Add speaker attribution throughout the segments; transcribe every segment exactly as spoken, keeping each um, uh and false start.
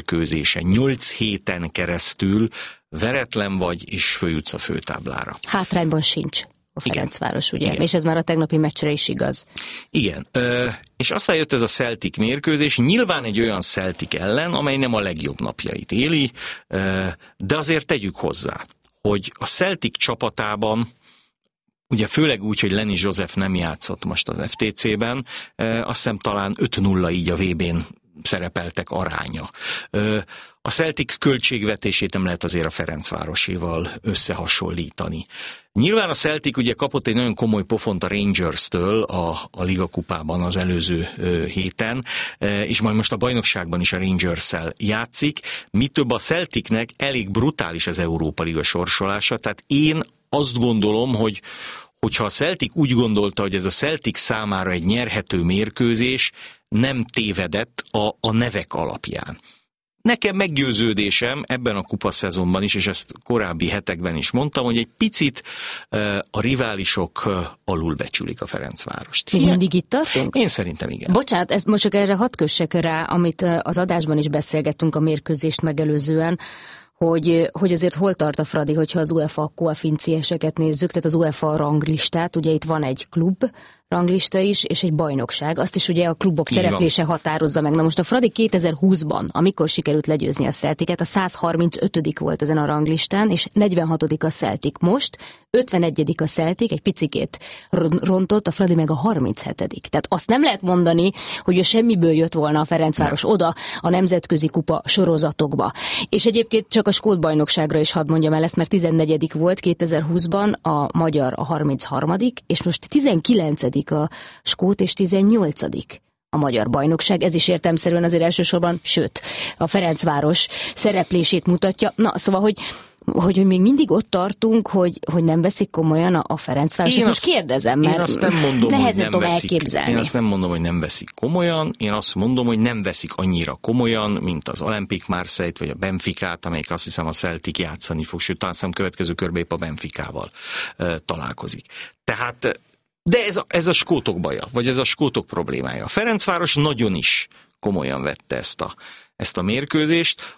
Speaker 1: mérkőzése. Nyolc héten keresztül veretlen vagy, és följutsz a főtáblára.
Speaker 2: Hátrányban sincs a Ferencváros, ugye?
Speaker 1: Igen.
Speaker 2: És ez már a tegnapi meccsre is igaz.
Speaker 1: Igen, és aztán jött ez a Celtic mérkőzés, nyilván egy olyan Celtic ellen, amely nem a legjobb napjait éli, de azért tegyük hozzá, hogy a Celtic csapatában, ugye főleg úgy, hogy Lenny Joseph nem játszott most az ef té cében, azt hiszem talán öt nulla így a vé bén szerepeltek aránya. A Celtic költségvetését nem lehet azért a Ferencvároséval összehasonlítani. Nyilván a Celtic ugye kapott egy nagyon komoly pofont a Rangers-től a, a Liga kupában az előző ö, héten, és majd most a bajnokságban is a Rangers-szel játszik. Mi több, a Celticnek elég brutális az Európa Liga sorsolása, tehát én azt gondolom, hogy hogyha a Celtic úgy gondolta, hogy ez a Celtic számára egy nyerhető mérkőzés, nem tévedett a, a nevek alapján. Nekem meggyőződésem ebben a kupaszezonban is, és ezt korábbi hetekben is mondtam, hogy egy picit a riválisok alulbecsülik a Ferencvárost.
Speaker 2: Még mindig itt tartunk?
Speaker 1: Én szerintem igen.
Speaker 2: Bocsánat, ezt most csak erre hadd kössek rá, amit az adásban is beszélgettünk a mérkőzést megelőzően, hogy, hogy azért hol tart a Fradi, hogyha az UEFA koeficienseket nézzük, tehát az UEFA ranglistát, ugye itt van egy klub ranglista is, és egy bajnokság, azt is ugye a klubok
Speaker 1: Így
Speaker 2: szereplése
Speaker 1: van.
Speaker 2: határozza meg. Na most a Fradi kétezer-húszban, amikor sikerült legyőzni a Celticet, a száz harmincötödik volt ezen a ranglistán, és negyvenhatodik a Celtic most, ötvenegyedik a Celtic, egy picikét rontott, a Fradi meg a harminchetedik. Tehát azt nem lehet mondani, hogy a semmiből jött volna a Ferencváros nem. oda a nemzetközi kupa sorozatokba. És egyébként csak a skót bajnokságra is hadd mondjam el ezt, mert tizennegyedik volt kétezer-húszban, a magyar a harmincharmadik, és most tizenkilencedik a skót és tizennyolcadik a magyar bajnokság. Ez is értelemszerűen azért elsősorban, sőt, a Ferencváros szereplését mutatja. Na, szóval, hogy Hogy, hogy még mindig ott tartunk, hogy, hogy nem veszik komolyan a, a Ferencváros. Ezt most kérdezem, mert
Speaker 1: én azt nem mondom, hogy nem veszik,
Speaker 2: elképzelni.
Speaker 1: Én azt nem mondom, hogy nem veszik komolyan, én azt mondom, hogy nem veszik annyira komolyan, mint az Olympique Marseille-t, vagy a Benficát, amelyik azt hiszem a Celtic játszani fog, sőt, talán szem következő körbe épp a Benficával uh, találkozik. Tehát, de ez a, ez a skótok baja, vagy ez a skótok problémája. A Ferencváros nagyon is komolyan vette ezt a, ezt a mérkőzést.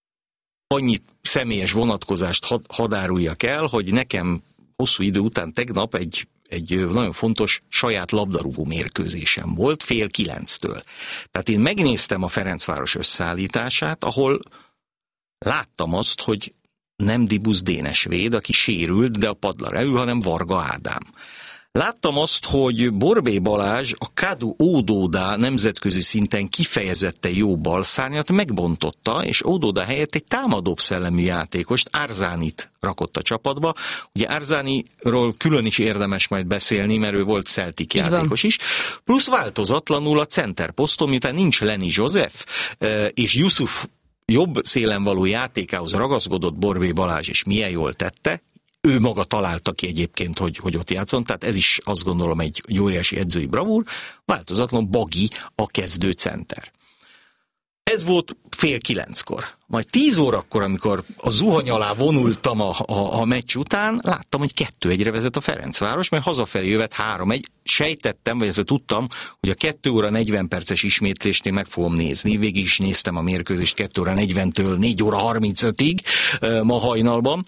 Speaker 1: Annyit személyes vonatkozást had, hadáruljak el, hogy nekem hosszú idő után tegnap egy, egy nagyon fontos saját labdarúgó mérkőzésem volt, fél kilenctől. Tehát én megnéztem a Ferencváros összeállítását, ahol láttam azt, hogy nem Dibusz Dénes véd, aki sérült, de a padlóra ül, hanem Varga Ádám. Láttam azt, hogy Borbély Balázs a Kadu Ódóda nemzetközi szinten kifejezetten jó balszárnyat megbontotta, és Ódóda helyett egy támadóbb szellemű játékost, Arzánit rakott a csapatba. Ugye Arzániról külön is érdemes majd beszélni, mert ő volt Celtic játékos is. Plusz változatlanul a center poszton, miután nincs Lenny Joseph, és Yusuf jobb szélen való játékához ragaszkodott Borbély Balázs, és milyen jól tette. Ő maga találta ki egyébként, hogy, hogy ott játszon, tehát ez is azt gondolom egy óriási edzői bravúr, változatlan Bagi a kezdő center. Ez volt fél kilenckor. Majd tíz órakor, amikor a zuhany alá vonultam a, a, a meccs után, láttam, hogy kettő egyre vezet a Ferencváros, majd hazafelé jövet három egy. Sejtettem, vagy ezt tudtam, hogy a kettő óra negyven perces ismétlésnél meg fogom nézni. Végig is néztem a mérkőzést kettő óra negyventől négy óra harmincötig ma hajnalban.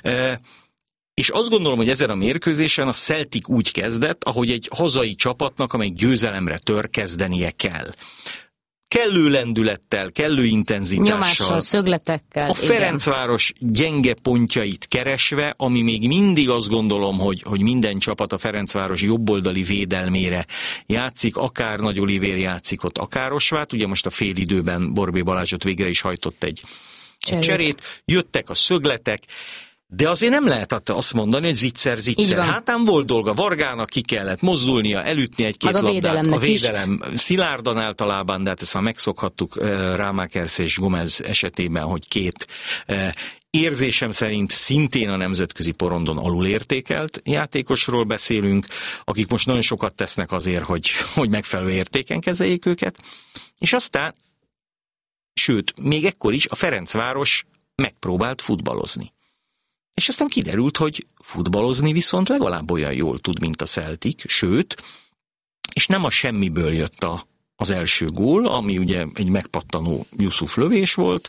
Speaker 1: És azt gondolom, hogy ezen a mérkőzésen a Celtic úgy kezdett, ahogy egy hazai csapatnak, amely győzelemre tör, kezdenie kell. Kellő lendülettel, kellő intenzitással.
Speaker 2: Nyomással, szögletekkel.
Speaker 1: A Ferencváros igen. gyenge pontjait keresve, ami még mindig azt gondolom, hogy, hogy minden csapat a Ferencváros jobboldali védelmére játszik, akár Nagy Olivér játszik ott, akár Osvát. Ugye most a félidőben Borbély Balázsot végre is hajtott egy, egy cserét. Jöttek a szögletek, de azért nem lehet azt mondani, hogy zicser-zicser. Hátán volt dolga, Vargának ki kellett mozdulnia, elütni egy-két labdát. A védelem is szilárdan általában, de hát ezt már megszokhattuk Rámákersz és Gomez esetében, hogy két érzésem szerint szintén a nemzetközi porondon alulértékelt játékosról beszélünk, akik most nagyon sokat tesznek azért, hogy, hogy megfelelő értéken kezeljék őket. És aztán, sőt, még ekkor is a Ferencváros megpróbált futballozni. És aztán kiderült, hogy futballozni viszont legalább olyan jól tud, mint a Celtic, sőt, és nem a semmiből jött a, az első gól, ami ugye egy megpattanó Yusuf lövés volt,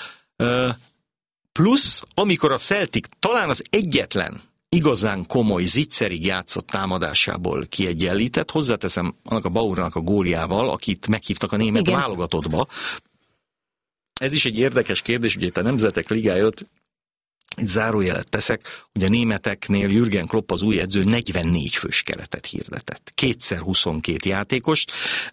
Speaker 1: plusz amikor a Celtic talán az egyetlen igazán komoly zicserig játszott támadásából kiegyenlített, hozzáteszem annak a Bauernak a góljával, akit meghívtak a német Igen. válogatottba. Ez is egy érdekes kérdés, ugye itt a Nemzetek Ligája előtt egy zárójelet teszek, hogy a németeknél Jürgen Klopp az új edző negyvennégy fős keretet hirdetett. Kétszer huszonkét játékost.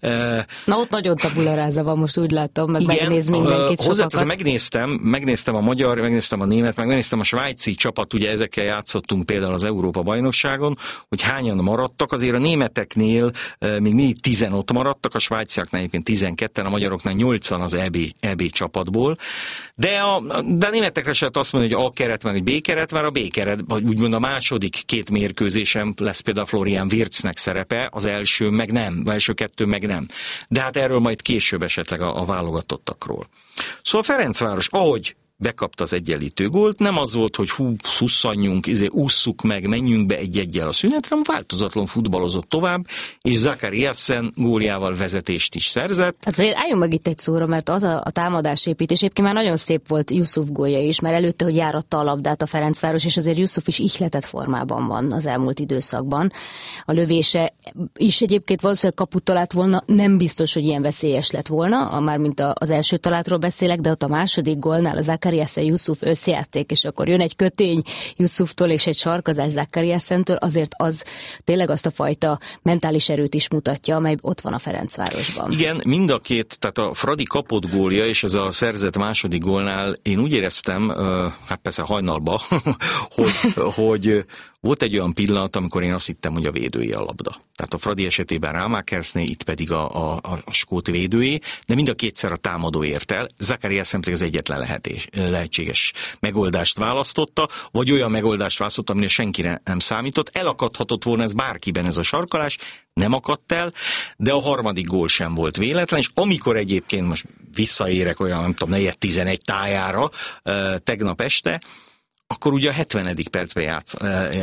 Speaker 2: Na ott nagyon tabularáza van, most úgy látom, meg igen, megnéz mindenkit
Speaker 1: sokakat. Megnéztem, megnéztem a magyar, megnéztem a német, meg megnéztem a svájci csapat, ugye ezekkel játszottunk például az Európa-bajnokságon, hogy hányan maradtak, azért a németeknél még mindig tizen ott maradtak, a svájciaknál egyébként tizenketten, a magyaroknál nyolcan az é bé, é bé csapatból, de a, de a németekre se azt mondani, hogy A keret, meg egy B keret, már a B keret, vagy úgymond a második két mérkőzésem lesz például Florian Wirtznek szerepe, az első meg nem, az első kettő meg nem. De hát erről majd később esetleg a, a válogatottakról. Szóval Ferencváros, ahogy bekapta az egyenlítő gólt, nem az volt, hogy hú, szusszanjunk, izé, ússzuk meg, menjünk be egy-egyel a szünetre, hanem változatlan futballozott tovább, és Zakariasen góljával vezetést is szerzett.
Speaker 2: Hát azért álljunk meg itt egy szóra, mert az a, a támadásépítés, egyébként már nagyon szép volt Yusuf gólja is, mert előtte, hogy járatta a labdát a Ferencváros, és azért Yusuf is ihletett formában van az elmúlt időszakban. A lövése is egyébként valószínűleg kaput talált volna, nem biztos, hogy ilyen veszélyes lett volna, mármint az első találtról beszélek, de ott a második gólnál a Zakariasen Yusuf összejáték, és akkor jön egy kötény Yusuftól és egy sarkazás Zakariasentől, azért az tényleg azt a fajta mentális erőt is mutatja, amely ott van a Ferencvárosban.
Speaker 1: Igen, mind a két, tehát a Fradi kapott gólja, és ez a szerzett második gólnál én úgy éreztem, hát persze hajnalba, hogy, hogy volt egy olyan pillanat, amikor én azt hittem, hogy a védője a labda. Tehát a Fradi esetében Rámákersné, itt pedig a, a, a skót védőjé, de mind a kétszer a támadó ért el. Zakariasen pedig az egyetlen lehetés, lehetséges megoldást választotta, vagy olyan megoldást választotta, amire senkire nem számított. Elakadhatott volna ez bárkiben ez a sarkalás, nem akadt el, de a harmadik gól sem volt véletlen, és amikor egyébként most visszaérek olyan, nem tudom, negyven tizenegy tájára tegnap este, akkor ugye a hetvenedik percben játsz,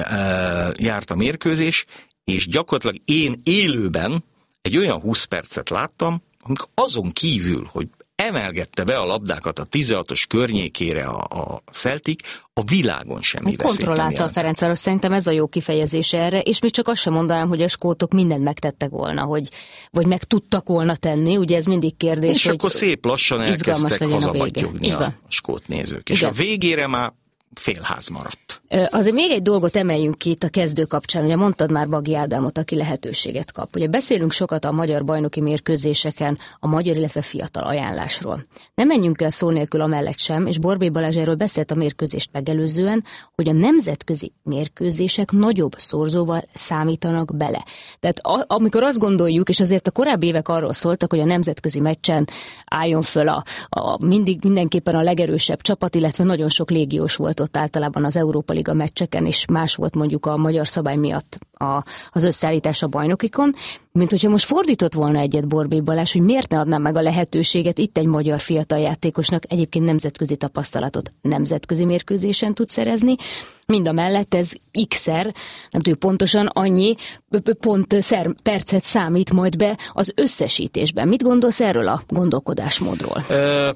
Speaker 1: járt a mérkőzés, és gyakorlatilag én élőben egy olyan húsz percet láttam, amikor azon kívül, hogy emelgette be a labdákat a tizenhatos környékére a, a Celtic, a világon semmi veszélyt nem jelent.
Speaker 2: Kontrollálta a Ferencváros, szerintem ez a jó kifejezése erre, és még csak azt sem mondanám, hogy a skótok mindent megtettek volna, hogy, vagy meg tudtak volna tenni, ugye ez mindig kérdés,
Speaker 1: és
Speaker 2: hogy
Speaker 1: akkor szép lassan elkezdtek hazabattyogni a, a skót nézők. És igen. A végére már félház maradt.
Speaker 2: Azért még egy dolgot emeljünk ki itt a kezdő kapcsán. Ugye mondtad már Bagi Ádámot, aki lehetőséget kap. Ugye beszélünk sokat a magyar bajnoki mérkőzéseken a magyar, illetve fiatal ajánlásról. Nem menjünk el szó nélkül amellett sem, és Borbély Balázs erről beszélt a mérkőzést megelőzően, hogy a nemzetközi mérkőzések nagyobb szorzóval számítanak bele. Tehát a, amikor azt gondoljuk, és azért a korábbi évek arról szóltak, hogy a nemzetközi meccsen álljon föl a, a mindig mindenképpen a legerősebb csapat, illetve nagyon sok légiós volt ott általában az Európa Liga meccseken, és más volt mondjuk a magyar szabály miatt a, az összeállítás a bajnokikon, mint hogyha most fordított volna egyet Borbély Balázs, hogy miért ne adnám meg a lehetőséget itt egy magyar fiatal játékosnak, egyébként nemzetközi tapasztalatot nemzetközi mérkőzésen tud szerezni, mind a mellett ez x-szer, nem tudjuk pontosan, annyi pont szer, percet számít majd be az összesítésben. Mit gondolsz erről a gondolkodásmódról?
Speaker 1: Uh...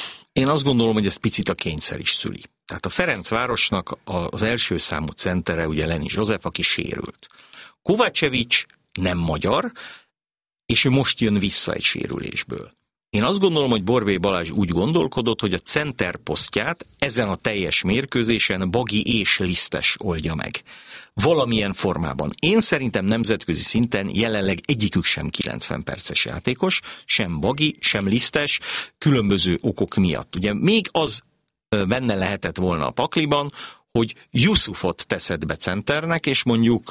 Speaker 1: Én azt gondolom, hogy ez picit a kényszer is szüli. Tehát a Ferencvárosnak az első számú centere ugye Leni József, aki sérült. Kovacevic nem magyar, és ő most jön vissza egy sérülésből. Én azt gondolom, hogy Borbély Balázs úgy gondolkodott, hogy a center posztját ezen a teljes mérkőzésen Bagi és Lisztes oldja meg. Valamilyen formában. Én szerintem nemzetközi szinten jelenleg egyikük sem kilencven perces játékos, sem Bagi, sem Lisztes, különböző okok miatt. Ugye még az benne lehetett volna a pakliban, hogy Yusufot teszed be centernek, és mondjuk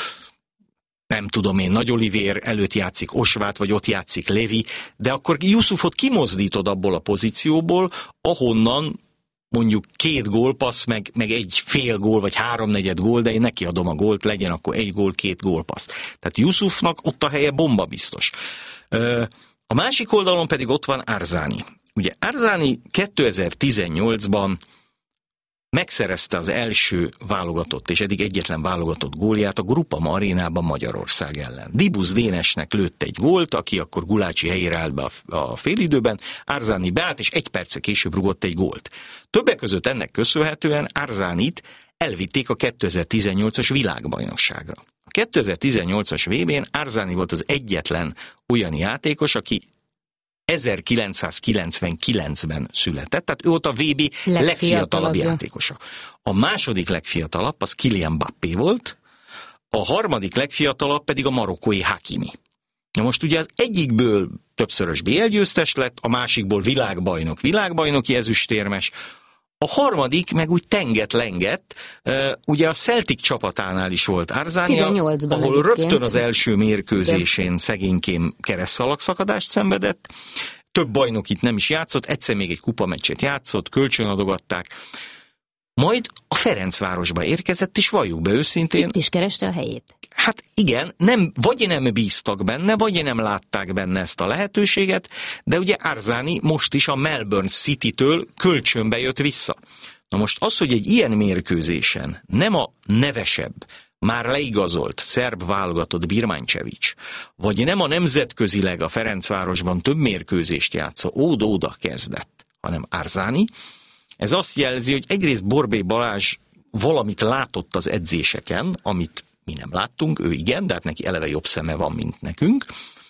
Speaker 1: nem tudom én, Nagy Olivér előtt játszik Osvát, vagy ott játszik Levi, de akkor Yusufot kimozdítod abból a pozícióból, ahonnan mondjuk két gólpassz, meg, meg egy fél gól, vagy háromnegyed gól, de én neki adom a gólt, legyen akkor egy gól, két gólpassz. Tehát Yusufnak ott a helye bomba biztos. A másik oldalon pedig ott van Arzani. Ugye Arzani kétezer-tizennyolcban megszerezte az első válogatott, és eddig egyetlen válogatott gólját a Groupama arénában Magyarország ellen. Dibusz Dénesnek lőtt egy gólt, aki akkor Gulácsi helyére állt be a, a félidőben, Arzani beállt, és egy perce később rugott egy gólt. Többek között ennek köszönhetően Arzanit elvitték a kétezer-tizennyolcas világbajnokságra. A kétezer-tizennyolcas vé bén Arzani volt az egyetlen olyan játékos, aki ezerkilencszázkilencvenkilencben született, tehát ő volt a vé bé legfiatalabb játékosa. A második legfiatalabb az Kylian Mbappé volt, a harmadik legfiatalabb pedig a marokkói Hakimi. Na most ugye az egyikből többszörös bé el győztes lett, a másikból világbajnok, világbajnoki ezüstérmes, a harmadik meg úgy tenget-lengett, ugye a Celtic csapatánál is volt Arzani, ahol egyébként rögtön az első mérkőzésén szegénykém keresztszalagszakadást szenvedett, több bajnokit nem is játszott, egyszer még egy kupameccset játszott, kölcsönadogatták, majd a Ferencvárosba érkezett, és valljuk be őszintén.
Speaker 2: Itt is kereste a helyét.
Speaker 1: Hát igen, nem, vagy nem bíztak benne, vagy nem látták benne ezt a lehetőséget, de ugye Arzani most is a Melbourne City-től kölcsönbe jött vissza. Na most az, hogy egy ilyen mérkőzésen nem a nevesebb, már leigazolt szerb válogatott Birmancevic, vagy nem a nemzetközileg a Ferencvárosban több mérkőzést játszó óda-óda kezdett, hanem Arzani, ez azt jelzi, hogy egyrészt Borbély Balázs valamit látott az edzéseken, amit mi nem láttunk, ő igen, de hát neki eleve jobb szeme van, mint nekünk,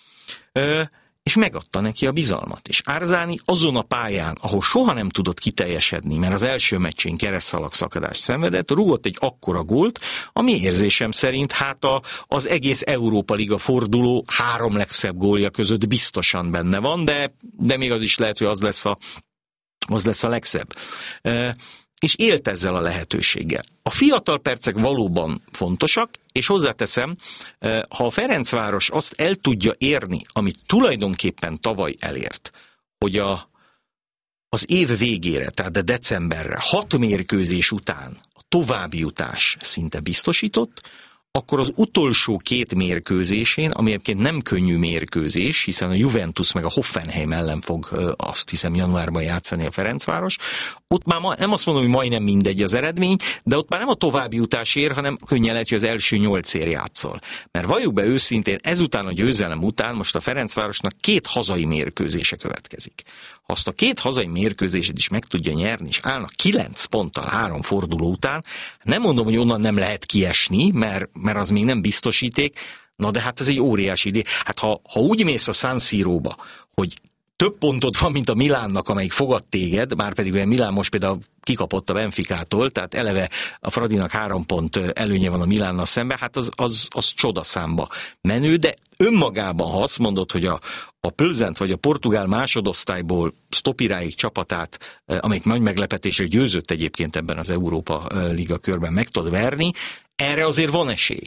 Speaker 1: és megadta neki a bizalmat. És Arzani azon a pályán, ahol soha nem tudott kiteljesedni, mert az első meccsén keresztszalagszakadást szenvedett, rúgott egy akkora gólt, ami érzésem szerint hát a, az egész Európa Liga forduló három legszebb gólja között biztosan benne van, de, de még az is lehet, hogy az lesz a az lesz a legszebb. E, és élt ezzel a lehetőséggel. A fiatal percek valóban fontosak, és hozzáteszem, e, ha a Ferencváros azt el tudja érni, amit tulajdonképpen tavaly elért, hogy a, az év végére, tehát a decemberre, hat mérkőzés után a továbbjutás szinte biztosított, akkor az utolsó két mérkőzésén, ami egyébként nem könnyű mérkőzés, hiszen a Juventus meg a Hoffenheim ellen fog azt hiszem januárban játszani a Ferencváros, ott már ma, nem azt mondom, hogy majdnem mindegy az eredmény, de ott már nem a továbbjutás ér, hanem könnyen lehet, hogy az első nyolcért játszol. Mert valljuk be őszintén, ezután a győzelem után most a Ferencvárosnak két hazai mérkőzése következik. Ha azt a két hazai mérkőzést is meg tudja nyerni, és állnak kilenc ponttal három forduló után, nem mondom, hogy onnan nem lehet kiesni, mert, mert az még nem biztosíték, na de hát ez egy óriási idő. Hát ha, ha úgy mész a San Siróba, hogy több pontod van, mint a Milánnak, amelyik fogad téged, már pedig olyan Milán most például kikapott a Benficától, tehát eleve a Fradinak három pont előnye van a Milánnal szemben, hát az, az, az csodaszámba menő, de önmagában, ha azt mondod, hogy a, a Plzent vagy a portugál másodosztályból Stopiráig csapatát, amelyik nagy meglepetésre győzött egyébként ebben az Európa Liga körben meg tud verni, erre azért van esély.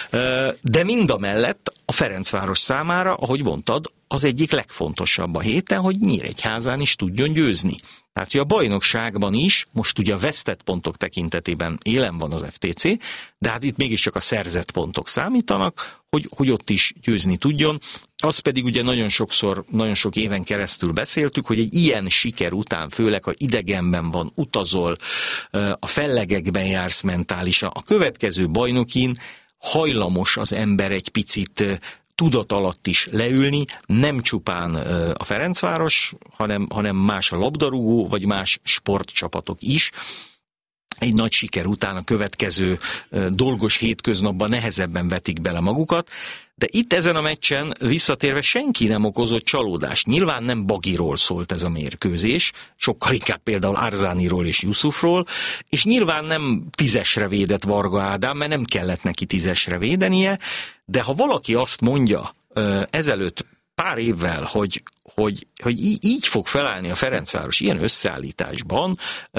Speaker 1: De mindamellett a Ferencváros számára, ahogy mondtad, az egyik legfontosabb a héten, hogy Nyíregyházán is tudjon győzni. Tehát, hogy a bajnokságban is, most ugye a vesztett pontok tekintetében élen van az ef té cé, de hát itt mégiscsak a szerzett pontok számítanak, hogy, hogy ott is győzni tudjon. Az pedig ugye nagyon sokszor, nagyon sok éven keresztül beszéltük, hogy egy ilyen siker után, főleg ha idegenben van, utazol, a fellegekben jársz mentálisan, a következő bajnokin hajlamos az ember egy picit tudat alatt is leülni, nem csupán a Ferencváros, hanem, hanem más a labdarúgó, vagy más sportcsapatok is. Egy nagy siker után a következő dolgos hétköznapban nehezebben vetik bele magukat, de itt ezen a meccsen visszatérve senki nem okozott csalódást. Nyilván nem Bagiról szólt ez a mérkőzés, sokkal inkább például Arzaniról és Yusufról, és nyilván nem tízesre védett Varga Ádám, mert nem kellett neki tízesre védenie, de ha valaki azt mondja ezelőtt pár évvel, hogy, hogy, hogy így fog felállni a Ferencváros ilyen összeállításban,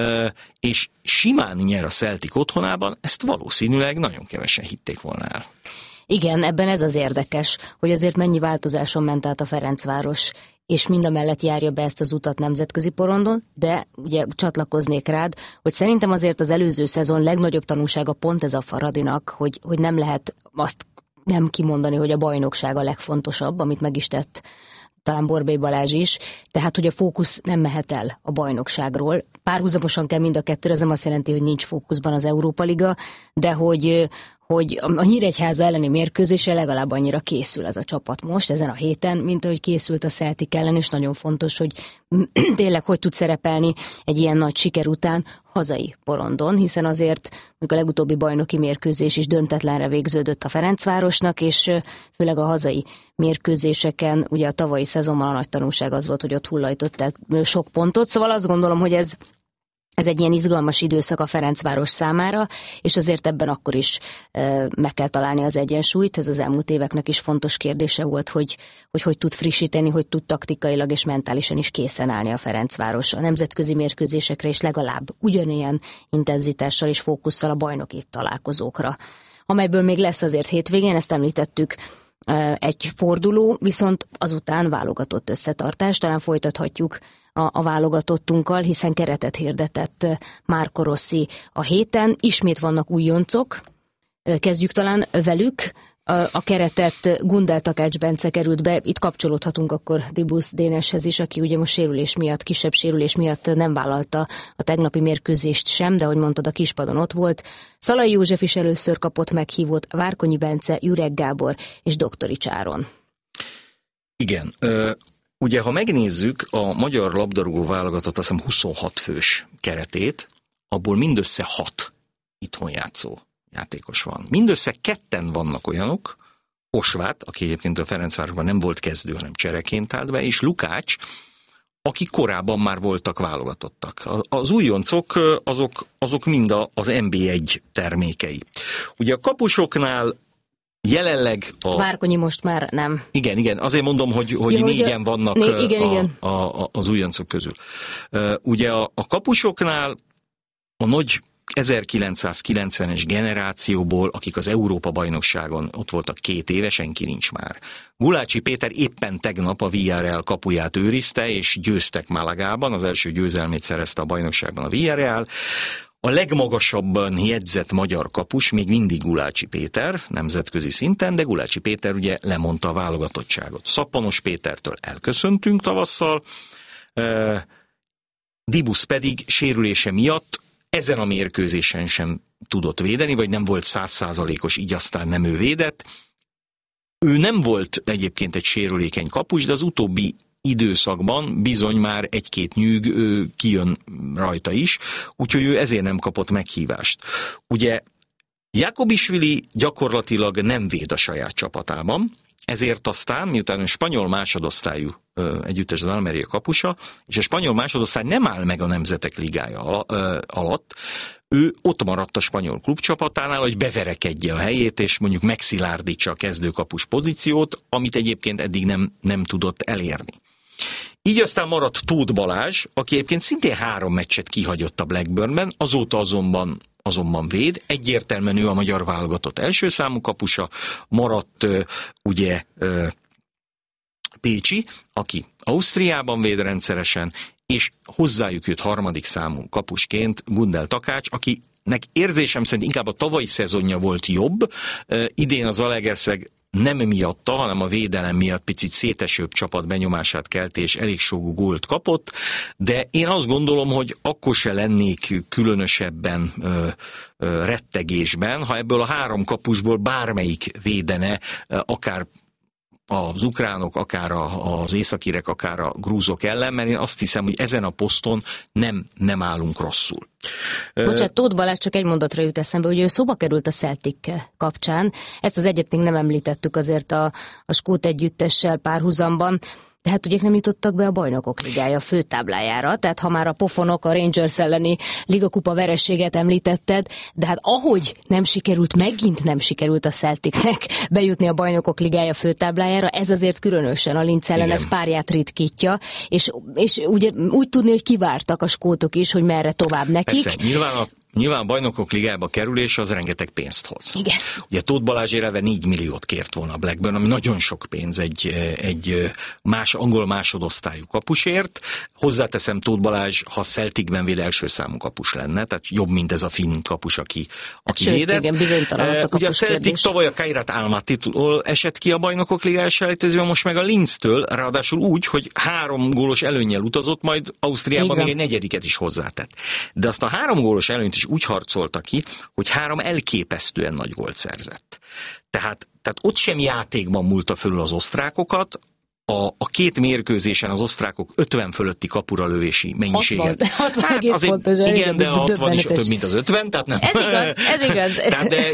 Speaker 1: és simán nyer a Celtic otthonában, ezt valószínűleg nagyon kevesen hitték volna el.
Speaker 2: Igen, ebben ez az érdekes, hogy azért mennyi változáson ment át a Ferencváros, és mindamellett járja be ezt az utat nemzetközi porondon, de ugye csatlakoznék rád, hogy szerintem azért az előző szezon legnagyobb tanulsága pont ez a Fradinak, hogy, hogy nem lehet azt nem kimondani, hogy a bajnokság a legfontosabb, amit meg is tett talán Borbély Balázs is, tehát hogy a fókusz nem mehet el a bajnokságról. Párhuzamosan kell mind a kettőre, ez nem azt jelenti, hogy nincs fókuszban az Európa Liga, de hogy, hogy a Nyíregyháza elleni mérkőzésre legalább annyira készül ez a csapat most, ezen a héten, mint ahogy készült a Celtic ellen, és nagyon fontos, hogy tényleg hogy tud szerepelni egy ilyen nagy siker után hazai porondon, hiszen azért mondjuk a legutóbbi bajnoki mérkőzés is döntetlenre végződött a Ferencvárosnak, és főleg a hazai mérkőzéseken, ugye a tavalyi szezonban a nagy tanulság az volt, hogy ott hullajtott el sok pontot, szóval azt gondolom, hogy ez Ez egy ilyen izgalmas időszak a Ferencváros számára, és azért ebben akkor is e, meg kell találni az egyensúlyt. Ez az elmúlt éveknek is fontos kérdése volt, hogy hogy, hogy tud frissíteni, hogy tud taktikailag és mentálisan is készen állni a Ferencváros a nemzetközi mérkőzésekre, és legalább ugyanilyen intenzitással és fókusszal a bajnoki találkozókra, amelyből még lesz azért hétvégén, ezt említettük, egy forduló, viszont azután válogatott összetartás, talán folytathatjuk a, a válogatottunkkal, hiszen keretet hirdetett Marco Rossi a héten. Ismét vannak újoncok, kezdjük talán velük. A, a keretet Gundel Takács Bence került be, itt kapcsolódhatunk akkor Dibusz Déneshez is, aki ugye most sérülés miatt, kisebb sérülés miatt nem vállalta a tegnapi mérkőzést sem, de ahogy mondtad, a kispadon ott volt. Szalai József is először kapott meghívót, Várkonyi Bence, Jüreg Gábor és Doktorics Áron.
Speaker 1: Igen, ugye ha megnézzük a magyar labdarúgó válogatott, azt hiszem huszonhat fős keretét, abból mindössze hat itthon játszó játékos van. Mindössze ketten vannak olyanok, Osvát, aki egyébként a Ferencvárosban nem volt kezdő, hanem csereként állt be, és Lukács, akik korábban már voltak válogatottak. Az újoncok azok, azok mind az en bé egy termékei. Ugye a kapusoknál jelenleg a...
Speaker 2: Várkonyi most már nem.
Speaker 1: Igen, igen, azért mondom, hogy, hogy
Speaker 2: ja,
Speaker 1: négyen
Speaker 2: a...
Speaker 1: vannak
Speaker 2: né, igen,
Speaker 1: a,
Speaker 2: igen.
Speaker 1: A, a, az újoncok közül. Ugye a, a kapusoknál a nagy ezerkilencszázkilencvenes generációból, akik az Európa-bajnokságon ott voltak két éve, senki nincs már. Gulácsi Péter éppen tegnap a vé er el kapuját őrizte, és győztek Malagában, az első győzelmét szerezte a bajnokságban a vé er el. A legmagasabban jegyzett magyar kapus még mindig Gulácsi Péter, nemzetközi szinten, de Gulácsi Péter ugye lemondta a válogatottságot. Szappanos Pétertől elköszöntünk tavasszal, Dibusz pedig sérülése miatt ezen a mérkőzésen sem tudott védeni, vagy nem volt száz százalékos, így aztán nem ő védett. Ő nem volt egyébként egy sérülékeny kapus, de az utóbbi időszakban bizony már egy-két nyűg ő, kijön rajta is, úgyhogy ő ezért nem kapott meghívást. Ugye Jakobisvili gyakorlatilag nem véd a saját csapatában, ezért aztán, miután a spanyol másodosztályú együttes az Almeria kapusa, és a spanyol másodosztály nem áll meg a Nemzetek Ligája alatt, ő ott maradt a spanyol klubcsapatánál, hogy beverekedje a helyét, és mondjuk megszilárdítsa a kezdőkapus pozíciót, amit egyébként eddig nem, nem tudott elérni. Így aztán maradt Tóth Balázs, aki egyébként szintén három meccset kihagyott a Blackburnben, azóta azonban azonban véd, egyértelműen ő a magyar válogatott első számú kapusa, maradt ugye Pécsi, aki Ausztriában véd rendszeresen, és hozzájuk jött harmadik számú kapusként Gundel Takács, akinek érzésem szerint inkább a tavalyi szezonja volt jobb, idén az Zalaegerszeg nem miatta, hanem a védelem miatt picit szétesőbb csapat benyomását kelti, és elég sokú gólt kapott, de én azt gondolom, hogy akkor se lennék különösebben ö, ö, rettegésben, ha ebből a három kapusból bármelyik védene, akár az ukránok, akár az északírek, akár a grúzok ellen, mert én azt hiszem, hogy ezen a poszton nem, nem állunk rosszul.
Speaker 2: Bocsánat, Tóth Balázs, csak egy mondatra jut eszembe, hogy ő szóba került a Celtic kapcsán. Ezt az egyet még nem említettük azért a, a skót együttessel párhuzamban. De hát ugye nem jutottak be a Bajnokok Ligája főtáblájára, tehát ha már a pofonok, a Rangers elleni ligakupa vereséget említetted, de hát ahogy nem sikerült, megint nem sikerült a Celticnek bejutni a Bajnokok Ligája főtáblájára, ez azért különösen a Linz ellen ez párját ritkítja, és, és ugye úgy tudni, hogy kivártak a skótok is, hogy merre tovább nekik.
Speaker 1: Persze, nyilván a nyilván a Bajnokok Ligájába kerülés az rengeteg pénzt hoz.
Speaker 2: Igen.
Speaker 1: Ugye Tóth Balázs éleve négy milliót kért volna a Blackburn, ami nagyon sok pénz egy, egy más, angol másodosztályú kapusért. Hozzáteszem, Tóth Balázs, ha Celticben véd, első számú kapus lenne, tehát jobb, mint ez a finn kapus, aki, aki
Speaker 2: hát
Speaker 1: védett.
Speaker 2: Igen, bizonytalan a
Speaker 1: Ugye a Celtic
Speaker 2: kérdés.
Speaker 1: tavaly a Kairat Almatitól esett ki a Bajnokok Ligájás selejtezőben, most meg a Linztől, ráadásul úgy, hogy három gólos előnnyel utazott, majd Ausztriában még egy negyediket is hozzátett. De azt a három gólos előnyt is úgy harcolta ki, hogy három elképesztően nagy gólt szerzett. Tehát, tehát ott sem játékban múlta fölül az osztrákokat, A, a két mérkőzésen az osztrákok ötven fölötti kapura lövési mennyiséget.
Speaker 2: hatvan, hatvan
Speaker 1: hát azért,
Speaker 2: pontosan,
Speaker 1: igen, de a hatvan is
Speaker 2: döbbenetes.
Speaker 1: több, mint az ötven, tehát nem.
Speaker 2: Ez igaz, ez igaz.
Speaker 1: Tehát de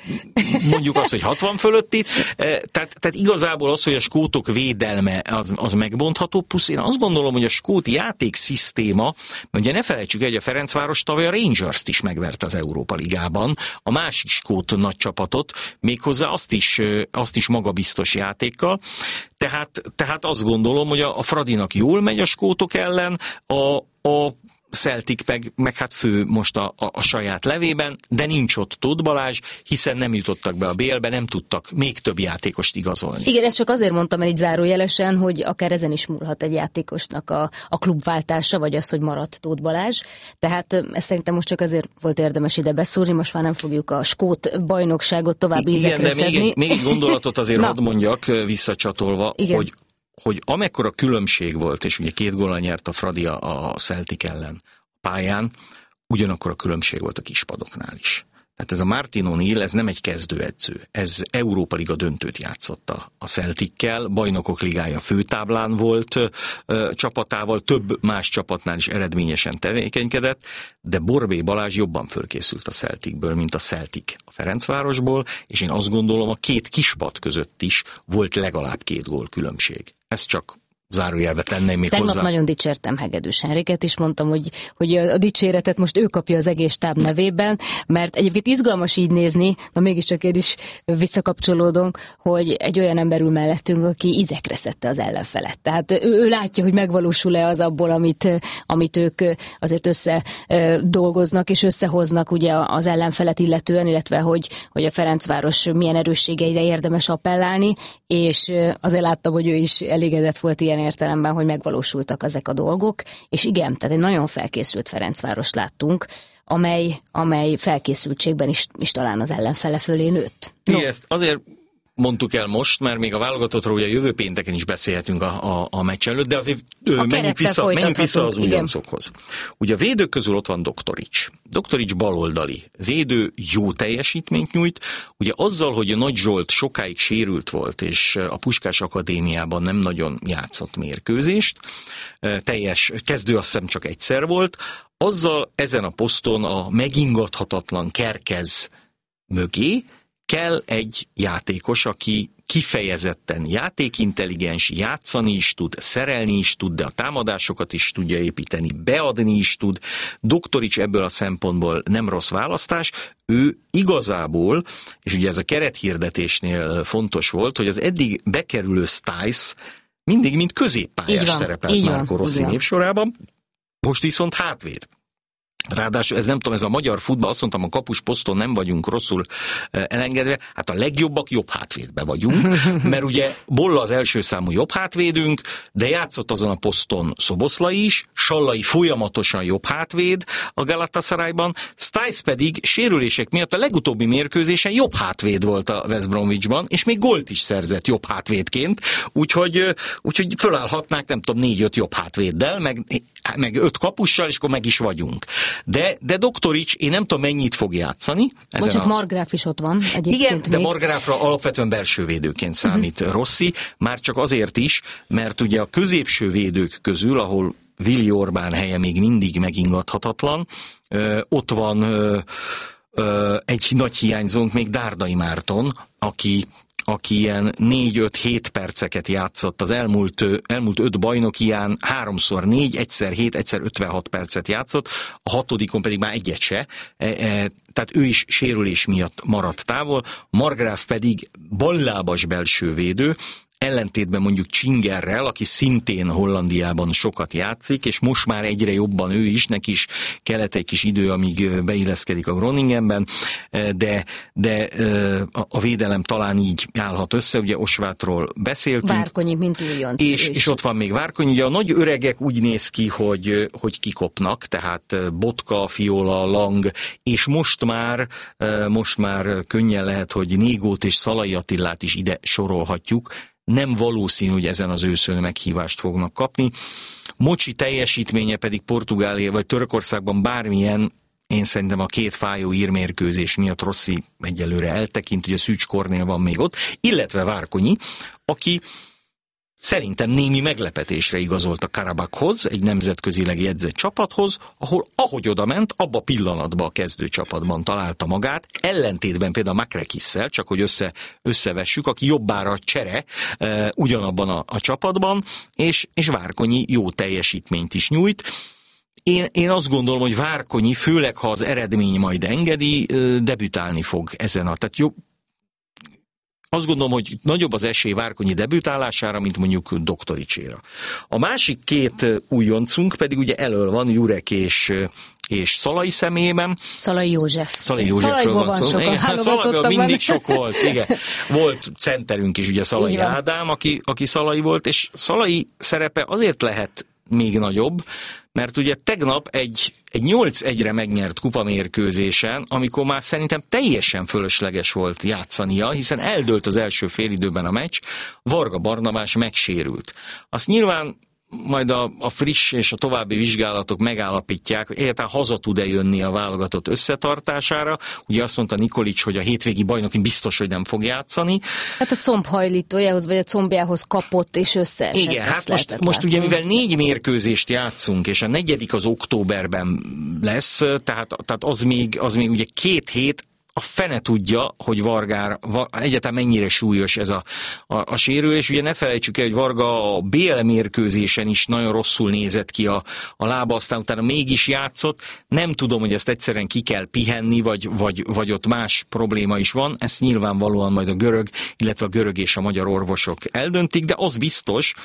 Speaker 1: mondjuk azt, hogy hatvan fölötti. Tehát, tehát igazából az, hogy a skótok védelme az, az megbontható, plusz én azt gondolom, hogy a skót játékszisztéma, ugye ne felejtsük el, hogy a Ferencváros tavaly a Rangers-t is megverte az Európa Ligában, a másik skót nagy csapatot, méghozzá azt is, azt is magabiztos játékkal. Tehát, tehát azt gondolom, hogy a, a Fradinak jól megy a skótok ellen, a, a Celtic meg, meg hát fő most a, a, a saját levében, de nincs ott Tóth Balázs, hiszen nem jutottak be a bé el-be, nem tudtak még több játékost igazolni.
Speaker 2: Igen, ezt csak azért mondtam el így zárójelesen, hogy akár ezen is múlhat egy játékosnak a, a klubváltása, vagy az, hogy maradt Tóth Balázs. Tehát ezt szerintem most csak azért volt érdemes ide beszúrni, most már nem fogjuk a skót bajnokságot tovább ízekre
Speaker 1: szedni. Igen, de még egy, még egy gondolatot azért hadd mondjak visszacsatolva, igen. hogy hogy amekkora különbség volt, és ugye két góllal nyert a Fradi a Celtic ellen pályán, ugyanakkor a különbség volt a kispadoknál is. Tehát ez a Martin O'Neill, ez nem egy kezdőedző, ez Európa Liga döntőt játszott a Celtickel, Bajnokok Ligája főtáblán volt ö, csapatával, több más csapatnál is eredményesen tevékenykedett, de Borbély Balázs jobban fölkészült a Celticből, mint a Celtic a Ferencvárosból, és én azt gondolom, a két kispad között is volt legalább két gól különbség. Ez csak zárójelbe tenném még
Speaker 2: Tegnap
Speaker 1: hozzá.
Speaker 2: nagyon dicsértem Hegedűs Henriket, és mondtam, hogy, hogy a dicséretet most ő kapja az egész stáb nevében, mert egyébként izgalmas így nézni, na mégiscsak én is visszakapcsolódom, hogy egy olyan ember ül mellettünk, aki ízekre szedte az ellenfelet. Tehát ő, ő látja, hogy megvalósul-e az abból, amit, amit ők azért össze dolgoznak és összehoznak ugye az ellenfelet illetően, illetve hogy, hogy a Ferencváros milyen erősségeire érdemes appellálni, és azért láttam, hogy ő is elégedett volt ilyen értelemben, hogy megvalósultak ezek a dolgok, és igen, tehát egy nagyon felkészült Ferencvárost láttunk, amely, amely felkészültségben is, is talán az ellenfele fölé nőtt.
Speaker 1: No. Igen, ezt azért mondtuk el most, mert még a válogatottról ugye jövő pénteken is beszélhetünk a, a, a meccs előtt, de azért menjünk vissza, menjünk vissza az újoncokhoz. Ugye a védők közül ott van Doktorics. Doktorics baloldali védő, jó teljesítményt nyújt. Ugye azzal, hogy a Nagy Zsolt sokáig sérült volt, és a Puskás Akadémiában nem nagyon játszott mérkőzést, teljes kezdő azt hiszem csak egyszer volt, azzal ezen a poszton a megingathatatlan Kerkez mögé kell egy játékos, aki kifejezetten játékintelligens, játszani is tud, szerelni is tud, de a támadásokat is tudja építeni, beadni is tud. Doktorics ebből a szempontból nem rossz választás. Ő igazából, és ugye ez a kerethirdetésnél fontos volt, hogy az eddig bekerülő Stiles mindig mint középpályás szerepelt Márko Rossi névsorában, most viszont hátvéd. Ráadásul ez nem tudom, ez a magyar futball, azt mondtam, a kapus poszton nem vagyunk rosszul elengedve, hát a legjobbak jobb hátvédbe vagyunk, mert ugye Bolla az első számú jobb hátvédünk, de játszott azon a poszton Szoboszlai is, Sallai folyamatosan jobb hátvéd a Galatasarayban, Stiles pedig sérülések miatt a legutóbbi mérkőzésen jobb hátvéd volt a West Bromwichban, és még gólt is szerzett jobb hátvédként, úgyhogy, úgyhogy fölállhatnánk, nem tudom, négy-öt jobb hátvéddel, meg, meg öt kapussal, és akkor meg is vagyunk. De, de Doktorics, én nem tudom, mennyit fog játszani.
Speaker 2: Bocsánat, a... Margráf is ott van egyébként.
Speaker 1: Igen, de
Speaker 2: még.
Speaker 1: Margráfra alapvetően belső védőként számít uh-huh. Rossi, már csak azért is, mert ugye a középső védők közül, ahol Vili Orbán helye még mindig megingathatatlan, ö, ott van ö, ö, egy nagy hiányzónk, még Dárdai Márton, aki aki ilyen négy-öt-hét perceket játszott az elmúlt, elmúlt öt bajnokián, háromszor négy, egyszer hét, egyszer ötvenhat percet játszott, a hatodikon pedig már egyet se, e, e, tehát ő is sérülés miatt maradt távol, Margráf pedig ballábas belső védő, ellentétben mondjuk Csingerrel, aki szintén Hollandiában sokat játszik, és most már egyre jobban ő is, neki is kellett egy kis idő, amíg beilleszkedik a Groningenben, de, de a védelem talán így állhat össze, ugye Osvátról beszéltünk.
Speaker 2: Várkonyi, mint újonc.
Speaker 1: És, és ott van még Várkonyi, ugye a nagy öregek úgy néz ki, hogy, hogy kikopnak, tehát Botka, Fiola, Lang, és most már, most már könnyen lehet, hogy Négót és Szalai Attilát is ide sorolhatjuk. Nem valószínű, hogy ezen az őszön meghívást fognak kapni. Mocsi teljesítménye pedig Portugália vagy Törökországban bármilyen, én szerintem a két fájó írmérkőzés miatt Rossi egyelőre eltekint, ugye Szűcs Kornél van még ott, illetve Várkonyi, aki szerintem némi meglepetésre igazolt a Karabakhoz, egy nemzetközileg jegyzett csapathoz, ahol ahogy oda ment, abba pillanatban a kezdőcsapatban találta magát, ellentétben például Makrekisszel, csak hogy össze, összevessük, aki jobbára csere e, ugyanabban a, a csapatban, és, és Várkonyi jó teljesítményt is nyújt. Én, én azt gondolom, hogy Várkonyi, főleg ha az eredmény majd engedi, debütálni fog ezen a... Tehát jó, azt gondolom, hogy nagyobb az esély Várkonyi debütálására, mint mondjuk Doktoricséra. A másik két újoncunk pedig ugye elől van, Jurek és, és Szalai személyében.
Speaker 2: Szalai József.
Speaker 1: Szalai Józsefről van szó. Szalaiból mindig sok volt, igen. Volt centerünk is, ugye Szalai Ádám, aki, aki Szalai volt, és Szalai szerepe azért lehet még nagyobb, mert ugye tegnap egy, egy nyolc egyre megnyert kupamérkőzésen, amikor már szerintem teljesen fölösleges volt játszania, hiszen eldőlt az első félidőben a meccs, Varga Barnabás megsérült. Azt nyilván majd a, a friss és a további vizsgálatok megállapítják, hogy egyáltalán haza tud-e jönni a válogatott összetartásására. Ugye azt mondta Nikolics, hogy a hétvégi bajnokin biztos, hogy nem fog játszani.
Speaker 2: Hát a combhajlítójához vagy a combjához kapott és összeesett.
Speaker 1: Igen, hát most, most ugye mivel négy mérkőzést játszunk, és a negyedik az októberben lesz, tehát, tehát az, még, az még ugye két hét, a fene tudja, hogy Vargár, egyáltalán mennyire súlyos ez a, a, a sérülés. Ugye ne felejtsük el, hogy Varga a bé el mérkőzésen is nagyon rosszul nézett ki a, a lába, aztán utána mégis játszott. Nem tudom, hogy ezt egyszerűen ki kell pihenni, vagy, vagy, vagy ott más probléma is van. Ezt nyilvánvalóan majd a görög, illetve a görög és a magyar orvosok eldöntik, de az biztos,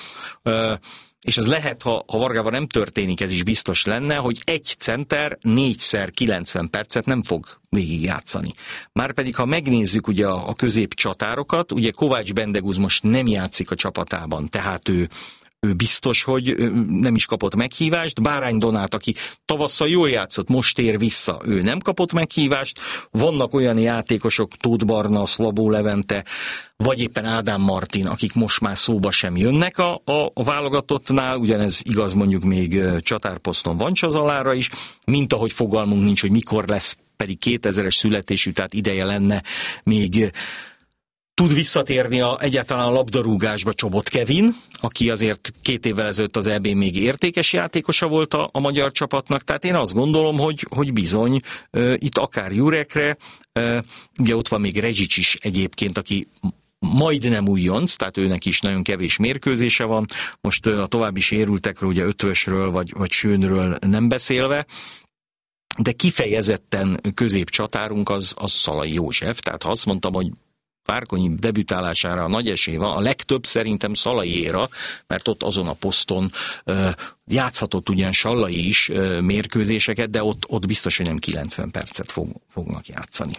Speaker 1: és ez lehet, ha, ha Vargával nem történik, ez is biztos lenne, hogy egy center négyszer kilencven percet nem fog végigjátszani. Márpedig, ha megnézzük ugye a, a középcsatárokat, ugye Kovács Bendegúz most nem játszik a csapatában, tehát ő ő biztos, hogy nem is kapott meghívást. Bárány Donát, aki tavasszal jól játszott, most tér vissza, ő nem kapott meghívást. Vannak olyan játékosok, Tóth Barna, Szlabó Levente, vagy éppen Ádám Martin, akik most már szóba sem jönnek a, a, a válogatottnál, ugyanez igaz mondjuk még csatárposzton Vancsazalára is, mint ahogy fogalmunk nincs, hogy mikor lesz, pedig kétezres születésű, tehát ideje lenne még tud visszatérni a, egyáltalán a labdarúgásba Csobot Kevin, aki azért két évvel ezelőtt az é bén még értékes játékosa volt a, a magyar csapatnak, tehát én azt gondolom, hogy, hogy bizony uh, itt akár Jurekre, uh, ugye ott van még Rezsics is egyébként, aki majdnem újonc, tehát őnek is nagyon kevés mérkőzése van, most uh, a további sérültekről, ugye Ötvösről vagy, vagy Sőnről nem beszélve, de kifejezetten középcsatárunk az, az Szalai József, tehát ha azt mondtam, hogy Várkonyi debütálására a nagy esély van, a legtöbb szerintem Szalaiéra, mert ott azon a poszton uh, játszhatott ugyan Sallai is uh, mérkőzéseket, de ott, ott biztos, hogy nem kilencven percet fog, fognak játszani.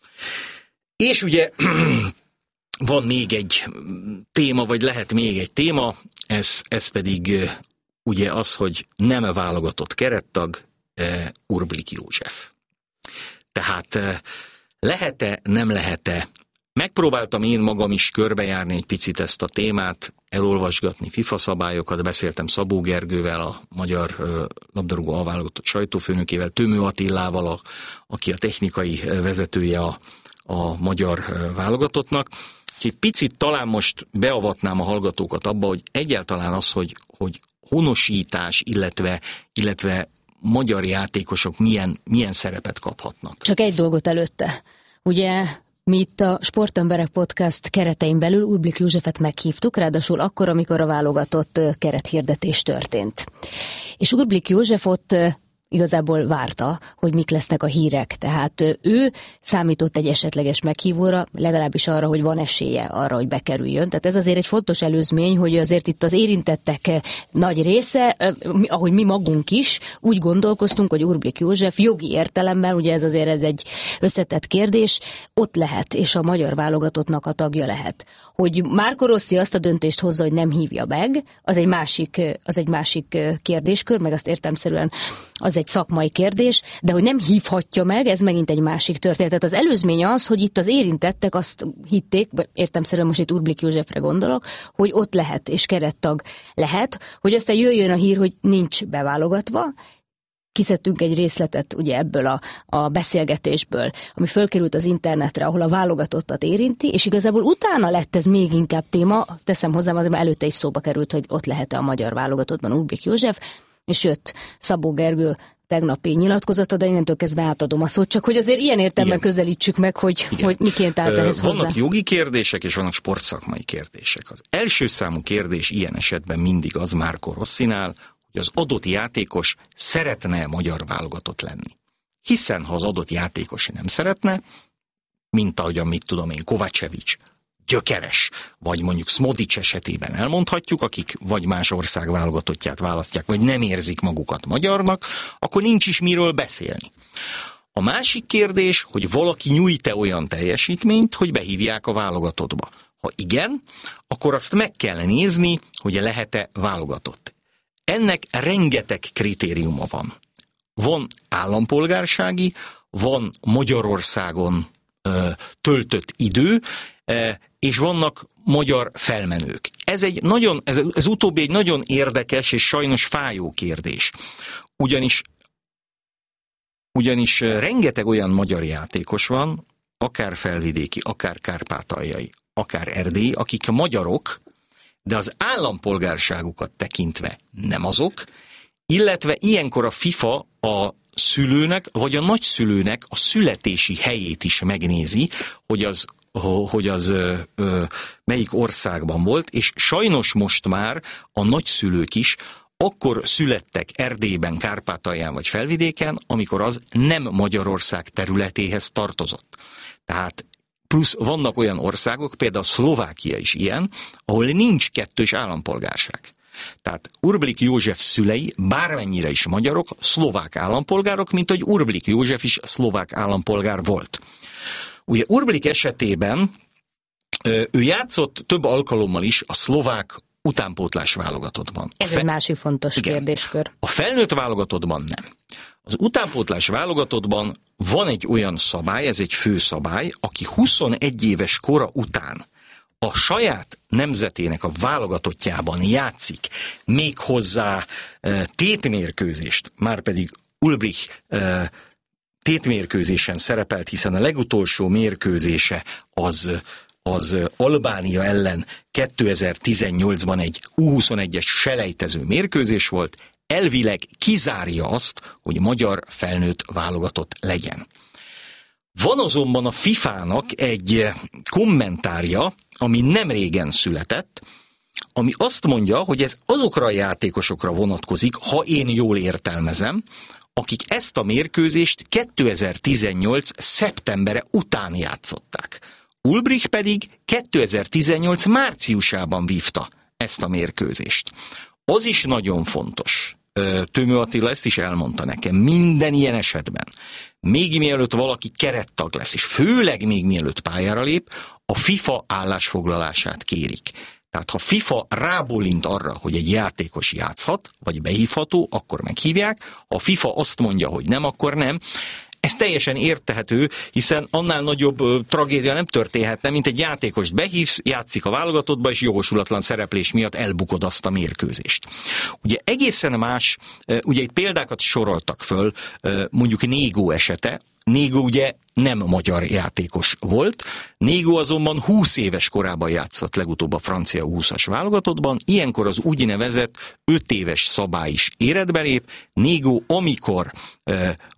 Speaker 1: És ugye van még egy téma, vagy lehet még egy téma, ez, ez pedig uh, ugye az, hogy nem válogatott kerettag, uh, Urblik József. Tehát uh, lehet-e, nem lehet-e? Megpróbáltam én magam is körbejárni egy picit ezt a témát, elolvasgatni FIFA szabályokat, beszéltem Szabó Gergővel, a magyar labdarúgó alválogatott sajtófőnökével, Tömő Attilával, a, aki a technikai vezetője a, a magyar válogatottnak. Úgyhogy picit talán most beavatnám a hallgatókat abba, hogy egyáltalán az, hogy, hogy honosítás, illetve, illetve magyar játékosok milyen, milyen szerepet kaphatnak.
Speaker 2: Csak egy dolgot előtte. Ugye mi itt a Sportemberek Podcast keretein belül Urblik Józsefet meghívtuk, ráadásul akkor, amikor a válogatott kerethirdetés történt. És Urblik József ott igazából várta, hogy mik lesznek a hírek. Tehát ő számított egy esetleges meghívóra, legalábbis arra, hogy van esélye arra, hogy bekerüljön. Tehát ez azért egy fontos előzmény, hogy azért itt az érintettek nagy része, ahogy mi magunk is, úgy gondolkoztunk, hogy Urblik József jogi értelemben, ugye ez azért ez egy összetett kérdés, ott lehet, és a magyar válogatottnak a tagja lehet. Hogy Marco Rossi azt a döntést hozza, hogy nem hívja meg, az egy másik, az egy másik kérdéskör, meg azt értelemszerűen az egy szakmai kérdés, de hogy nem hívhatja meg, ez megint egy másik történet. Tehát az előzmény az, hogy itt az érintettek azt hitték, értelemszerűen most itt Urblik Józsefre gondolok, hogy ott lehet, és kerettag lehet, hogy aztán jöjjön a hír, hogy nincs beválogatva. Kiszedtünk egy részletet ugye ebből a, a beszélgetésből, ami fölkerült az internetre, ahol a válogatottat érinti, és igazából utána lett ez még inkább téma, teszem hozzám, azért előtte is szóba került, hogy ott lehet-e a magyar válogatottban Urblik József, és jött Szabó Gergő tegnapi nyilatkozata, de innentől kezdve átadom a szót, csak hogy azért ilyen értelemben közelítsük meg, hogy, hogy miként állt ehhez
Speaker 1: vannak
Speaker 2: hozzá.
Speaker 1: Vannak jogi kérdések, és vannak sportszakmai kérdések. Az első számú kérdés ilyen esetben mindig az Marco Rossinál, hogy az adott játékos szeretne magyar válogatott lenni. Hiszen ha az adott játékos nem szeretne, mint ahogyan mit tudom én, Kovacevic, Gyökeres, vagy mondjuk Smodic esetében elmondhatjuk, akik vagy más ország válogatottját választják, vagy nem érzik magukat magyarnak, akkor nincs is miről beszélni. A másik kérdés, hogy valaki nyújt-e olyan teljesítményt, hogy behívják a válogatottba. Ha igen, akkor azt meg kell nézni, hogy lehet-e válogatott. Ennek rengeteg kritériuma van. Van állampolgársági, van Magyarországon ö, töltött idő, ö, és vannak magyar felmenők. Ez, egy nagyon, ez, ez utóbbi egy nagyon érdekes és sajnos fájó kérdés. Ugyanis, ugyanis rengeteg olyan magyar játékos van, akár felvidéki, akár kárpátaljai, akár erdélyi, akik magyarok, de az állampolgárságukat tekintve nem azok, illetve ilyenkor a FIFA a szülőnek, vagy a nagyszülőnek a születési helyét is megnézi, hogy az, hogy az ö, ö, melyik országban volt, és sajnos most már a nagyszülők is akkor születtek Erdélyben, Kárpátalján vagy Felvidéken, amikor az nem Magyarország területéhez tartozott. Tehát plusz vannak olyan országok, például Szlovákia is ilyen, ahol nincs kettős állampolgárság. Tehát Urblik József szülei bármennyire is magyarok, szlovák állampolgárok, mint hogy Urblik József is szlovák állampolgár volt. Ugye Urblik esetében ő játszott több alkalommal is a szlovák utánpótlás válogatottban.
Speaker 2: Ez Fe... egy másik fontos Igen. kérdéskör.
Speaker 1: A felnőtt válogatottban nem. Az utánpótlás válogatottban van egy olyan szabály, ez egy főszabály, aki huszonegy éves kora után a saját nemzetének a válogatottjában játszik, méghozzá e, tétmérkőzést, márpedig Urblich e, tétmérkőzésen szerepelt, hiszen a legutolsó mérkőzése az, az Albánia ellen kétezer-tizennyolcban egy U huszonegyes selejtező mérkőzés volt, elvileg kizárja azt, hogy magyar felnőtt válogatott legyen. Van azonban a fifának egy kommentárja, ami nem régen született, ami azt mondja, hogy ez azokra a játékosokra vonatkozik, ha én jól értelmezem, akik ezt a mérkőzést kétezer-tizennyolc szeptembere után játszották. Ulbrich pedig kétezer-tizennyolc márciusában vívta ezt a mérkőzést. Az is nagyon fontos. Tömő Attila ezt is elmondta nekem. Minden ilyen esetben, még mielőtt valaki kerettag lesz, és főleg még mielőtt pályára lép, a FIFA állásfoglalását kérik. Tehát ha FIFA rábólint arra, hogy egy játékos játszhat, vagy behívható, akkor meghívják. Ha a FIFA azt mondja, hogy nem, akkor nem. Ez teljesen érthető, hiszen annál nagyobb ö, tragédia nem történhetne, mint egy játékost behívsz, játszik a válogatottba, és jogosulatlan szereplés miatt elbukod azt a mérkőzést. Ugye egészen más, ugye itt példákat soroltak föl, mondjuk Négó esete. Négó ugye nem magyar játékos volt, Négó azonban húsz éves korában játszott legutóbb a francia húszas válogatottban, ilyenkor az úgynevezett öt éves szabály is életbe lép. Négó, amikor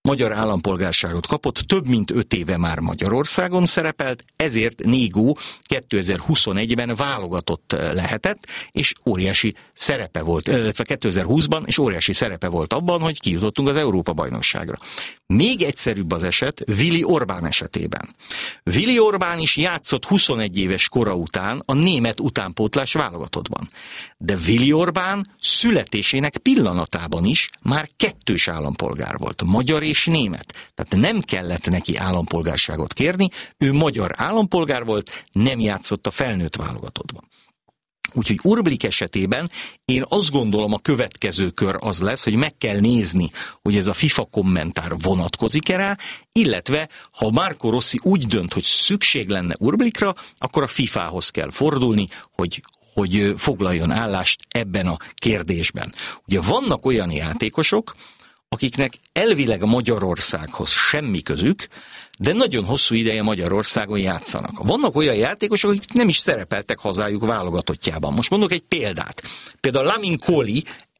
Speaker 1: magyar állampolgárságot kapott, több mint öt éve már Magyarországon szerepelt, ezért Négó kétezer-huszonegyben válogatott lehetett, és óriási szerepe volt, illetve kétezer-húszban, és óriási szerepe volt abban, hogy kijutottunk az Európa-bajnokságra. Még egyszerűbb az eset Willi Orbán esetében. Willi Orbán is játszott huszonegy éves kora után a német utánpótlás válogatottban. De Willi Orbán születésének pillanatában is már kettős állampolgár volt, magyar és német. Tehát nem kellett neki állampolgárságot kérni, ő magyar állampolgár volt, nem játszott a felnőtt válogatottban. Úgyhogy Urblik esetében én azt gondolom, a következő kör az lesz, hogy meg kell nézni, hogy ez a FIFA kommentár vonatkozik-e rá, illetve ha Marco Rossi úgy dönt, hogy szükség lenne Urblikra, akkor a fifához kell fordulni, hogy hogy foglaljon állást ebben a kérdésben. Ugye vannak olyan játékosok, akiknek elvileg Magyarországhoz semmi közük, de nagyon hosszú ideje Magyarországon játszanak. Vannak olyan játékosok, akik nem is szerepeltek hazájuk válogatottjában. Most mondok egy példát. Például Lamin Koli,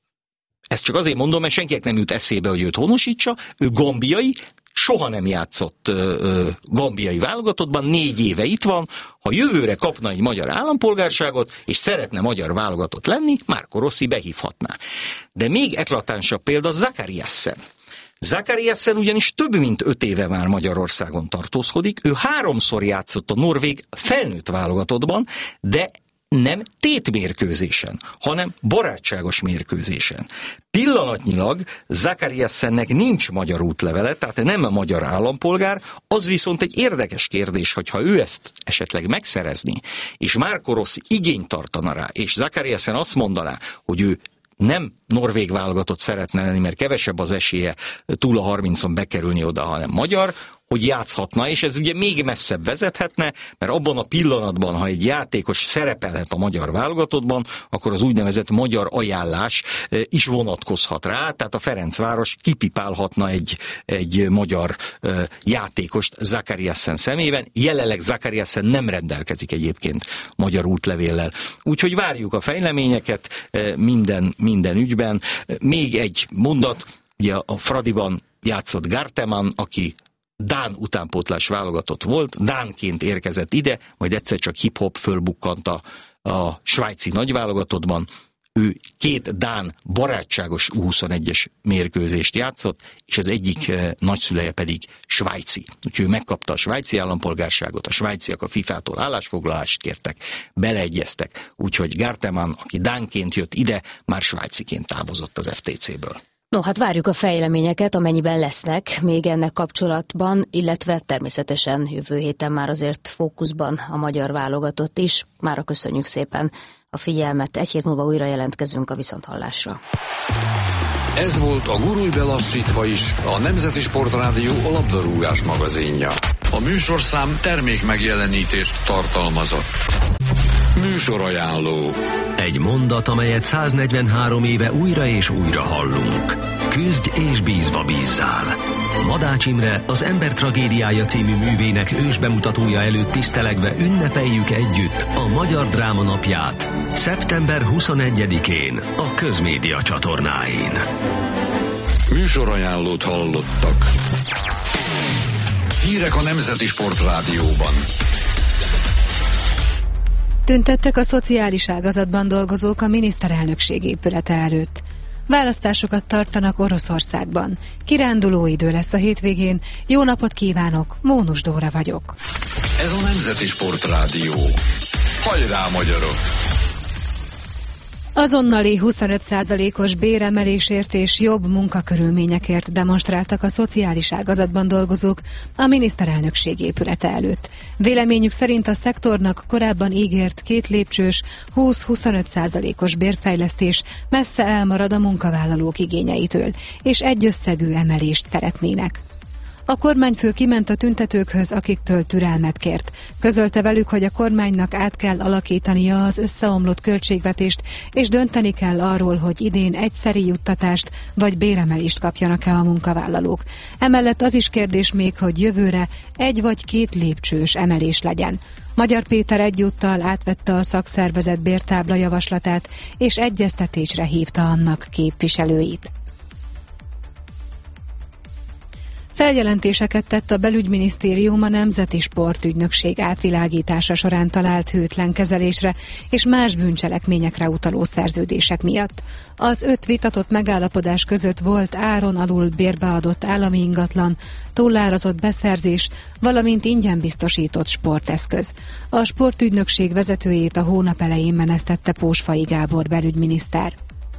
Speaker 1: ezt csak azért mondom, mert senkinek nem jut eszébe, hogy őt honosítsa, ő gambiai, soha nem játszott ö, ö, gambiai válogatottban, négy éve itt van, ha jövőre kapna egy magyar állampolgárságot, és szeretne magyar válogatott lenni, Marco Rossi behívhatná. De még eklatánsabb példa Zakariassen. Zakariassen ugyanis több mint öt éve már Magyarországon tartózkodik, ő háromszor játszott a norvég felnőtt válogatottban, de nem tétmérkőzésen, hanem barátságos mérkőzésen. Pillanatnyilag Zakariassennek nincs magyar útlevele, tehát nem a magyar állampolgár, az viszont egy érdekes kérdés, hogy ha ő ezt esetleg megszerezni, és Marco Rossi igényt tartana rá, és Zakariassen azt mondaná, hogy ő nem norvég válogatott szeretne lenni, mert kevesebb az esélye túl a harmincon bekerülni oda, hanem magyar, hogy játszhatna, és ez ugye még messzebb vezethetne, mert abban a pillanatban, ha egy játékos szerepelhet a magyar válogatottban, akkor az úgynevezett magyar ajánlás is vonatkozhat rá, tehát a Ferencváros kipipálhatna egy, egy magyar játékost Zakariassen szemében. Jelenleg Zakariassen nem rendelkezik egyébként magyar útlevéllel. Úgyhogy várjuk a fejleményeket minden, minden ügyben. Még egy mondat, ugye a Fradiban játszott Garteman, aki dán utánpótlás válogatott volt, dánként érkezett ide, majd egyszer csak hip-hop fölbukkant a, a svájci nagyválogatottban. Ő két dán barátságos U huszonegyes mérkőzést játszott, és az egyik eh, nagyszüleje pedig svájci. Úgyhogy ő megkapta a svájci állampolgárságot, a svájciak a fifától állásfoglalást kértek, beleegyeztek, úgyhogy Garteman, aki dánként jött ide, már svájciként távozott az ef té céből.
Speaker 2: No, hát várjuk a fejleményeket, amennyiben lesznek még ennek kapcsolatban, illetve természetesen jövő héten már azért fókuszban a magyar válogatott is. Mára köszönjük szépen a figyelmet. Egy hét múlva újra jelentkezünk a viszonthallásra.
Speaker 3: Ez volt a Gurulj be lassítva is, a Nemzeti Sportrádió a labdarúgás magazinja. A műsorszám termék megjelenítést tartalmazott. Műsorajánló.
Speaker 4: Egy mondat, amelyet száznegyvenhárom éve újra és újra hallunk. Küzdj és bízva bízzál. Madács Imre, az Ember tragédiája című művének ősbemutatója előtt tisztelegve ünnepeljük együtt a Magyar Dráma Napját szeptember huszonegyedikén a Közmédia csatornáin.
Speaker 3: Műsorajánlót hallottak. Hírek a Nemzeti Sportrádióban.
Speaker 5: Tüntettek a szociális ágazatban dolgozók a miniszterelnökség épülete előtt. Választásokat tartanak Oroszországban. Kiránduló idő lesz a hétvégén. Jó napot kívánok, Mónus Dóra vagyok.
Speaker 3: Ez a Nemzeti Sportrádió. Hajrá, magyarok!
Speaker 5: Azonnali huszonöt százalékos béremelésért és jobb munkakörülményekért demonstráltak a szociális ágazatban dolgozók a miniszterelnökség épülete előtt. Véleményük szerint a szektornak korábban ígért két lépcsős húsz-huszonöt százalékos bérfejlesztés messze elmarad a munkavállalók igényeitől, és egyösszegű emelést szeretnének. A kormányfő kiment a tüntetőkhöz, akiktől türelmet kért. Közölte velük, hogy a kormánynak át kell alakítania az összeomlott költségvetést, és dönteni kell arról, hogy idén egyszeri juttatást vagy béremelést kapjanak-e a munkavállalók. Emellett az is kérdés még, hogy jövőre egy vagy két lépcsős emelés legyen. Magyar Péter egyúttal átvette a szakszervezet bértábla javaslatát, és egyeztetésre hívta annak képviselőit. Feljelentéseket tett a belügyminisztérium a Nemzeti Sportügynökség átvilágítása során talált hűtlen kezelésre és más bűncselekményekre utaló szerződések miatt. Az öt vitatott megállapodás között volt áron alul bérbeadott állami ingatlan, túlárazott beszerzés, valamint ingyen biztosított sporteszköz. A sportügynökség vezetőjét a hónap elején menesztette Pósfai Gábor belügyminiszter.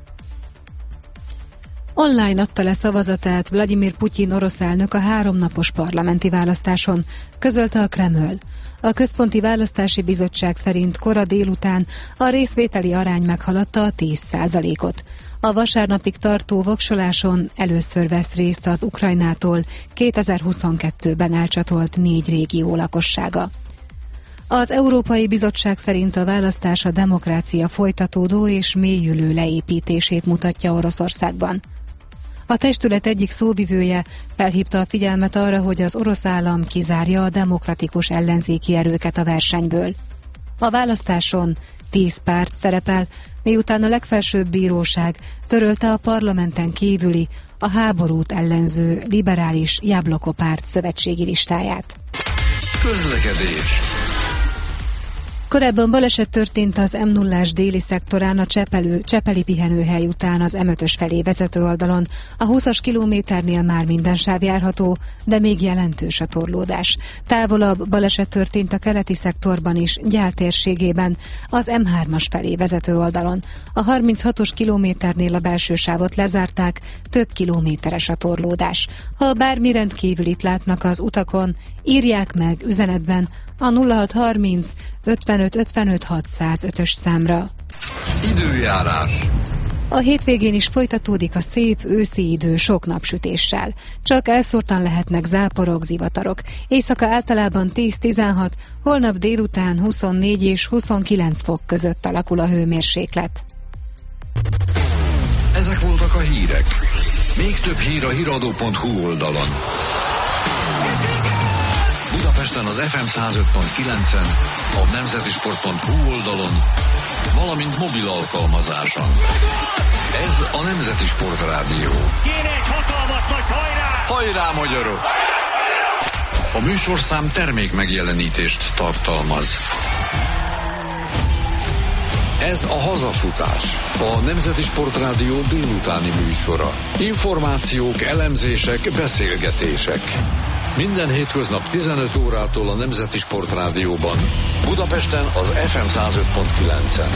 Speaker 5: Online adta le szavazatát Vladimir Putyin orosz elnök a háromnapos parlamenti választáson, közölte a Kreml. A Központi Választási Bizottság szerint kora délután a részvételi arány meghaladta a tíz százalékot. A vasárnapig tartó voksoláson először vesz részt az Ukrajnától kétezer-huszonkettőben elcsatolt négy régió lakossága. Az Európai Bizottság szerint a választás a demokrácia folytatódó és mélyülő leépítését mutatja Oroszországban. A testület egyik szóvivője felhívta a figyelmet arra, hogy az orosz állam kizárja a demokratikus ellenzéki erőket a versenyből. A választáson tíz párt szerepel, miután a legfelsőbb bíróság törölte a parlamenten kívüli, a háborút ellenző liberális Jabloko párt szövetségi listáját.
Speaker 3: Közlekedés.
Speaker 5: Korábban baleset történt az em nullás déli szektorán a Csepelő, Csepeli pihenőhely után az em ötös felé vezető oldalon. A húszas kilométernél már minden sáv járható, de még jelentős a torlódás. Távolabb baleset történt a keleti szektorban is, Gyál térségében, az em hármas felé vezető oldalon. A harminchatos kilométernél a belső sávot lezárták, több kilométeres a torlódás. Ha bármi rendkívülit látnak az utakon, írják meg üzenetben a nulla hat harminc ötvenöt ötvenöt hatszázötös számra.
Speaker 3: Időjárás.
Speaker 5: A hétvégén is folytatódik a szép őszi idő sok napsütéssel. Csak elszórtan lehetnek záporok, zivatarok. Éjszaka általában tíz-tizenhat, holnap délután huszonnégy és huszonkilenc fok között alakul a hőmérséklet.
Speaker 3: Ezek voltak a hírek. Még több hír a híradó pont hu oldalon. Budapesten az ef em száz öt pont kilencen, a nemzeti sport pont hu oldalon, valamint mobil alkalmazáson. Ez a Nemzeti Sportrádió.
Speaker 6: Kéne egy hatalmas nagy hajrá!
Speaker 3: Hajrá, magyarok! A műsorszám termék megjelenítést tartalmaz. Ez a Hazafutás, a Nemzeti Sportrádió délutáni műsora. Információk, elemzések, beszélgetések. Minden hétköznap tizenöt órától a Nemzeti Sportrádióban. Budapesten az ef em száz öt pont kilencen.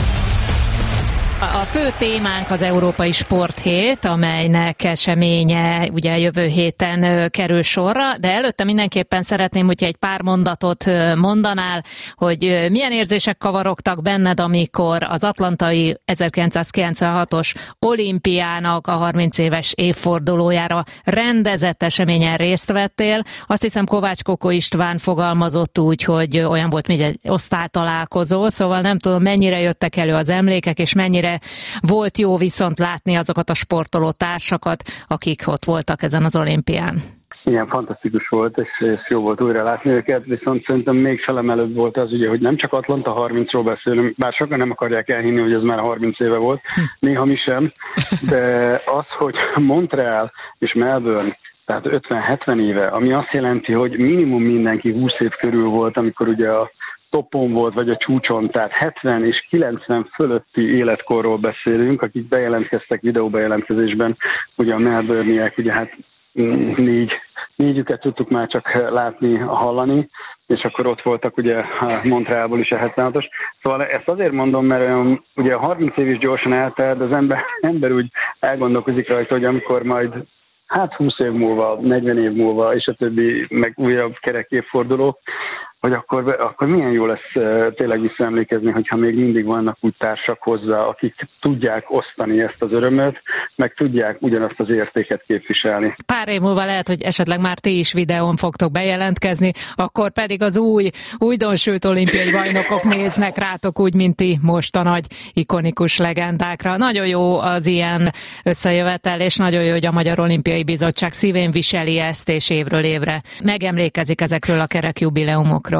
Speaker 7: A fő témánk az Európai Sporthét, amelynek eseménye ugye jövő héten kerül sorra, de előtte mindenképpen szeretném, hogyha egy pár mondatot mondanál, hogy milyen érzések kavarogtak benned, amikor az atlantai ezerkilencszázkilencvenhatos olimpiának a harminc éves évfordulójára rendezett eseményen részt vettél. Azt hiszem Kovács Kokó István fogalmazott úgy, hogy olyan volt, mint egy osztálytalálkozó, szóval nem tudom, mennyire jöttek elő az emlékek, és mennyire volt jó viszont látni azokat a sportoló társakat, akik ott voltak ezen az olimpián.
Speaker 8: Igen, fantasztikus volt, és, és jó volt újra látni őket, viszont szerintem még felemelőbb volt az ugye, hogy nem csak Atlanta harmincról beszélünk, bár sokan nem akarják elhinni, hogy ez már harminc éve volt, néha mi sem, de az, hogy Montreal és Melbourne, tehát ötven-hetven éve, ami azt jelenti, hogy minimum mindenki húsz év körül volt, amikor ugye a topon volt, vagy a csúcson, tehát hetven és kilencven fölötti életkorról beszélünk, akik bejelentkeztek videóbejelentkezésben, ugye a Melbourne-iek, ugye hát négy, négyüket tudtuk már csak látni, hallani, és akkor ott voltak ugye Montrealból is a hetvenhatos. Szóval ezt azért mondom, mert ugye a harminc év is gyorsan eltelt, de az ember, ember úgy elgondolkozik rajta, hogy amikor majd hát húsz év múlva, negyven év múlva, és a többi meg újabb kerek évforduló, hogy akkor, akkor milyen jó lesz uh, tényleg visszaemlékezni, hogyha még mindig vannak úgy társak hozzá, akik tudják osztani ezt az örömöt, meg tudják ugyanazt az értéket képviselni.
Speaker 7: Pár év múlva lehet, hogy esetleg már ti is videón fogtok bejelentkezni, akkor pedig az új, újdonsült olimpiai bajnokok néznek rátok úgy, mint ti most a nagy ikonikus legendákra. Nagyon jó az ilyen összejövetel, és nagyon jó, hogy a Magyar Olimpiai Bizottság szívén viseli ezt, és évről évre megemlékezik ezekről a kerek jubileumokról.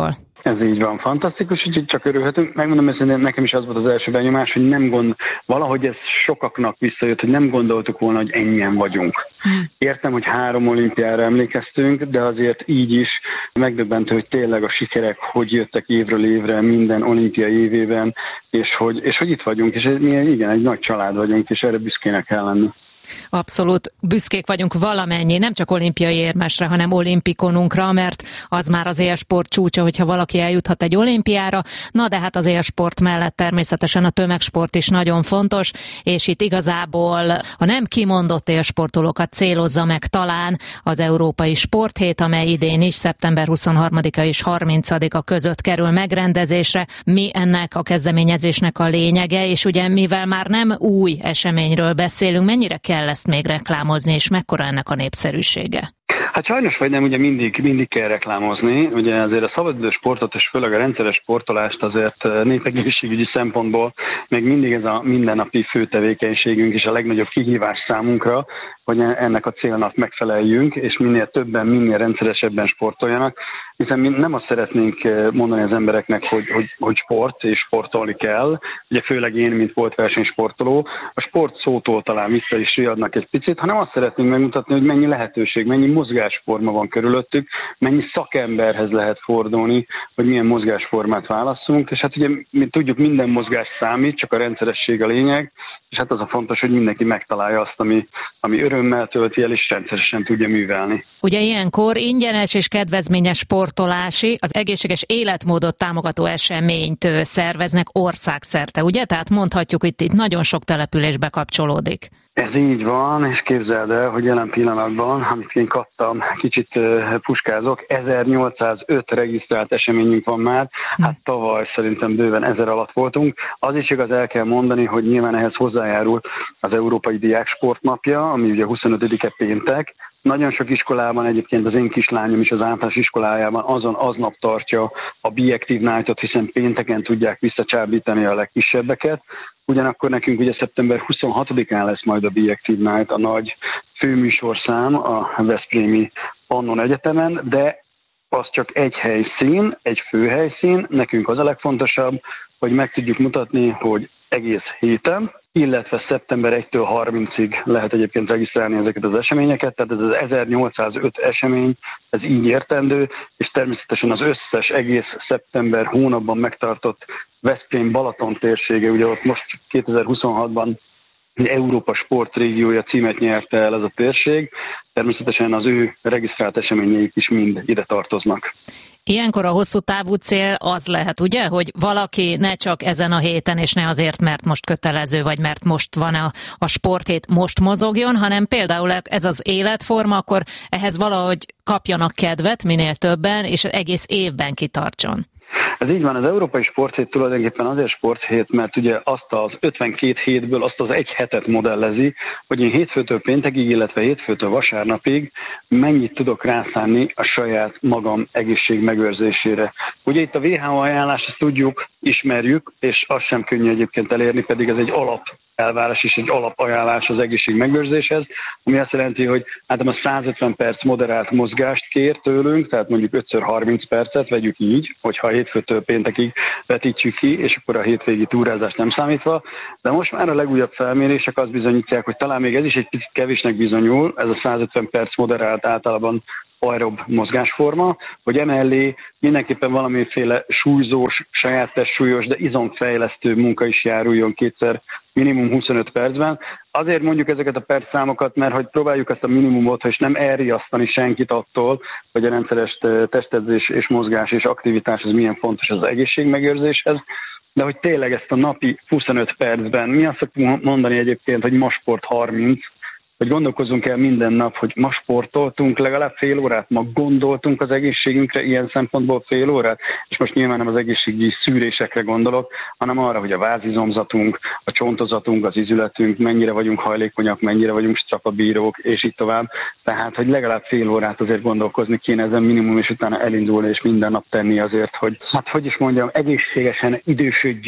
Speaker 8: Ez így van, fantasztikus, úgyhogy csak örülhetünk. Megmondom őszintén, nekem is az volt az első benyomás, hogy nem gond, valahogy ez sokaknak visszajött, hogy nem gondoltuk volna, hogy ennyien vagyunk. Értem, hogy három olimpiára emlékeztünk, de azért így is megdöbbentő, hogy tényleg a sikerek hogy jöttek évről évre, minden olimpia évében, és hogy, és hogy itt vagyunk, és mi igen, egy nagy család vagyunk, és erre büszkének kell lenni.
Speaker 7: Abszolút büszkék vagyunk valamennyi, nem csak olimpiai érmesre, hanem olimpikonunkra, mert az már az élsport csúcsa, hogyha valaki eljuthat egy olimpiára. Na de hát az élsport mellett természetesen a tömegsport is nagyon fontos, és itt igazából a nem kimondott élsportolókat célozza meg talán az Európai Sporthét, amely idén is szeptember huszonharmadika és harmincadika között kerül megrendezésre. Mi ennek a kezdeményezésnek a lényege, és ugye mivel már nem új eseményről beszélünk, mennyire kell ezt még reklámozni, és mekkora ennek a népszerűsége?
Speaker 8: Hát sajnos vagy nem, ugye mindig, mindig kell reklámozni. Ugye azért a szabadidő sportot, és főleg a rendszeres sportolást azért népegészségügyi szempontból még mindig ez a mindennapi fő tevékenységünk és a legnagyobb kihívás számunkra, hogy ennek a célnak megfeleljünk, és minél többen, minél rendszeresebben sportoljanak, hiszen mi nem azt szeretnénk mondani az embereknek, hogy, hogy, hogy sport és sportolni kell, ugye főleg én, mint volt versenysportoló, a sport szótól talán vissza is riadnak egy picit, hanem azt szeretnénk megmutatni, hogy mennyi lehetőség, mennyi mozgásforma van körülöttük, mennyi szakemberhez lehet fordulni, hogy milyen mozgásformát válasszunk, és hát ugye mi tudjuk, minden mozgás számít, csak a rendszeresség a lényeg, és hát az a fontos, hogy mindenki megtalálja azt, ami, ami örömmel tölti el, és rendszeresen tudja művelni.
Speaker 7: Ugye ilyenkor ingyenes és kedvezményes sportolási, az egészséges életmódot támogató eseményt szerveznek országszerte, ugye? Tehát mondhatjuk, hogy itt nagyon sok település bekapcsolódik.
Speaker 8: Ez így van, és képzeld el, hogy jelen pillanatban, amit én kaptam, kicsit puskázok, ezernyolcszázöt regisztrált eseményünk van már, hát tavaly szerintem bőven ezer alatt voltunk. Az is igaz, el kell mondani, hogy nyilván ehhez hozzájárul az Európai Diák Sportnapja, ami ugye huszonötödike péntek. Nagyon sok iskolában, egyébként az én kislányom is az általános iskolájában azon aznap tartja a Be Active Night-ot, hiszen pénteken tudják visszacsábítani a legkisebbeket. Ugyanakkor nekünk ugye szeptember huszonhatodikán lesz majd a Be Active Night, a nagy főműsorszám a Veszprémi Pannon Egyetemen, de az csak egy helyszín, egy főhelyszín. Nekünk az a legfontosabb, hogy meg tudjuk mutatni, hogy egész héten, illetve szeptember elsejétől harmincadikáig lehet egyébként regisztrálni ezeket az eseményeket, tehát ez az ezernyolcszázöt esemény, ez így értendő, és természetesen az összes egész szeptember hónapban megtartott Veszprém-Balaton térsége, ugye ott most kétezer-huszonhatban Európa sportrégiója címet nyerte el ez a térség, természetesen az ő regisztrált eseményeik is mind ide tartoznak.
Speaker 7: Ilyenkor a hosszú távú cél az lehet, ugye, hogy valaki ne csak ezen a héten, és ne azért, mert most kötelező, vagy mert most van a, a sporthét, most mozogjon, hanem például ez az életforma, akkor ehhez valahogy kapjanak kedvet minél többen, és egész évben kitartson.
Speaker 8: Ez így van, az Európai Sporthét tulajdonképpen azért sporthét, mert ugye azt az ötvenkét hétből azt az egy hetet modellezi, hogy én hétfőtől péntekig, illetve hétfőtől vasárnapig mennyit tudok rászánni a saját magam egészség megőrzésére. Ugye itt a dupla vé há o ajánlás, ezt tudjuk, ismerjük, és az sem könnyű egyébként elérni, pedig ez egy alap elvárás és egy alapajánlás az egészség megőrzéshez, ami azt jelenti, hogy általában százötven perc moderált mozgást kér tőlünk, tehát mondjuk ötször harminc percet vegyük így, hogyha hétfőtől péntekig vetítjük ki, és akkor a hétvégi túrázást nem számítva, de most már a legújabb felmérések azt bizonyítják, hogy talán még ez is egy picit kevésnek bizonyul, ez a százötven perc moderált általában aerob mozgásforma, hogy emellé mindenképpen valamiféle súlyzós, saját testsúlyos, de izomfejlesztő munka is járuljon kétszer minimum huszonöt percben. Azért mondjuk ezeket a percszámokat, mert hogy próbáljuk ezt a minimumot, és nem elriasztani senkit attól, hogy a rendszeres testedzés és mozgás és aktivitás az milyen fontos az egészségmegőrzéshez, de hogy tényleg ezt a napi huszonöt percben, mi azt szoktunk mondani egyébként, hogy ma sport harminc, hogy gondolkozzunk el minden nap, hogy ma sportoltunk legalább fél órát, ma gondoltunk az egészségünkre ilyen szempontból fél órát, és most nyilván nem az egészségügyi szűrésekre gondolok, hanem arra, hogy a vázizomzatunk, a csontozatunk, az izületünk, mennyire vagyunk hajlékonyak, mennyire vagyunk strapabírók, és így tovább. Tehát, hogy legalább fél órát azért gondolkozni kéne ezen minimum, és utána elindulni, és minden nap tenni azért, hogy, hát hogy is mondjam, egészségesen idősödjünk.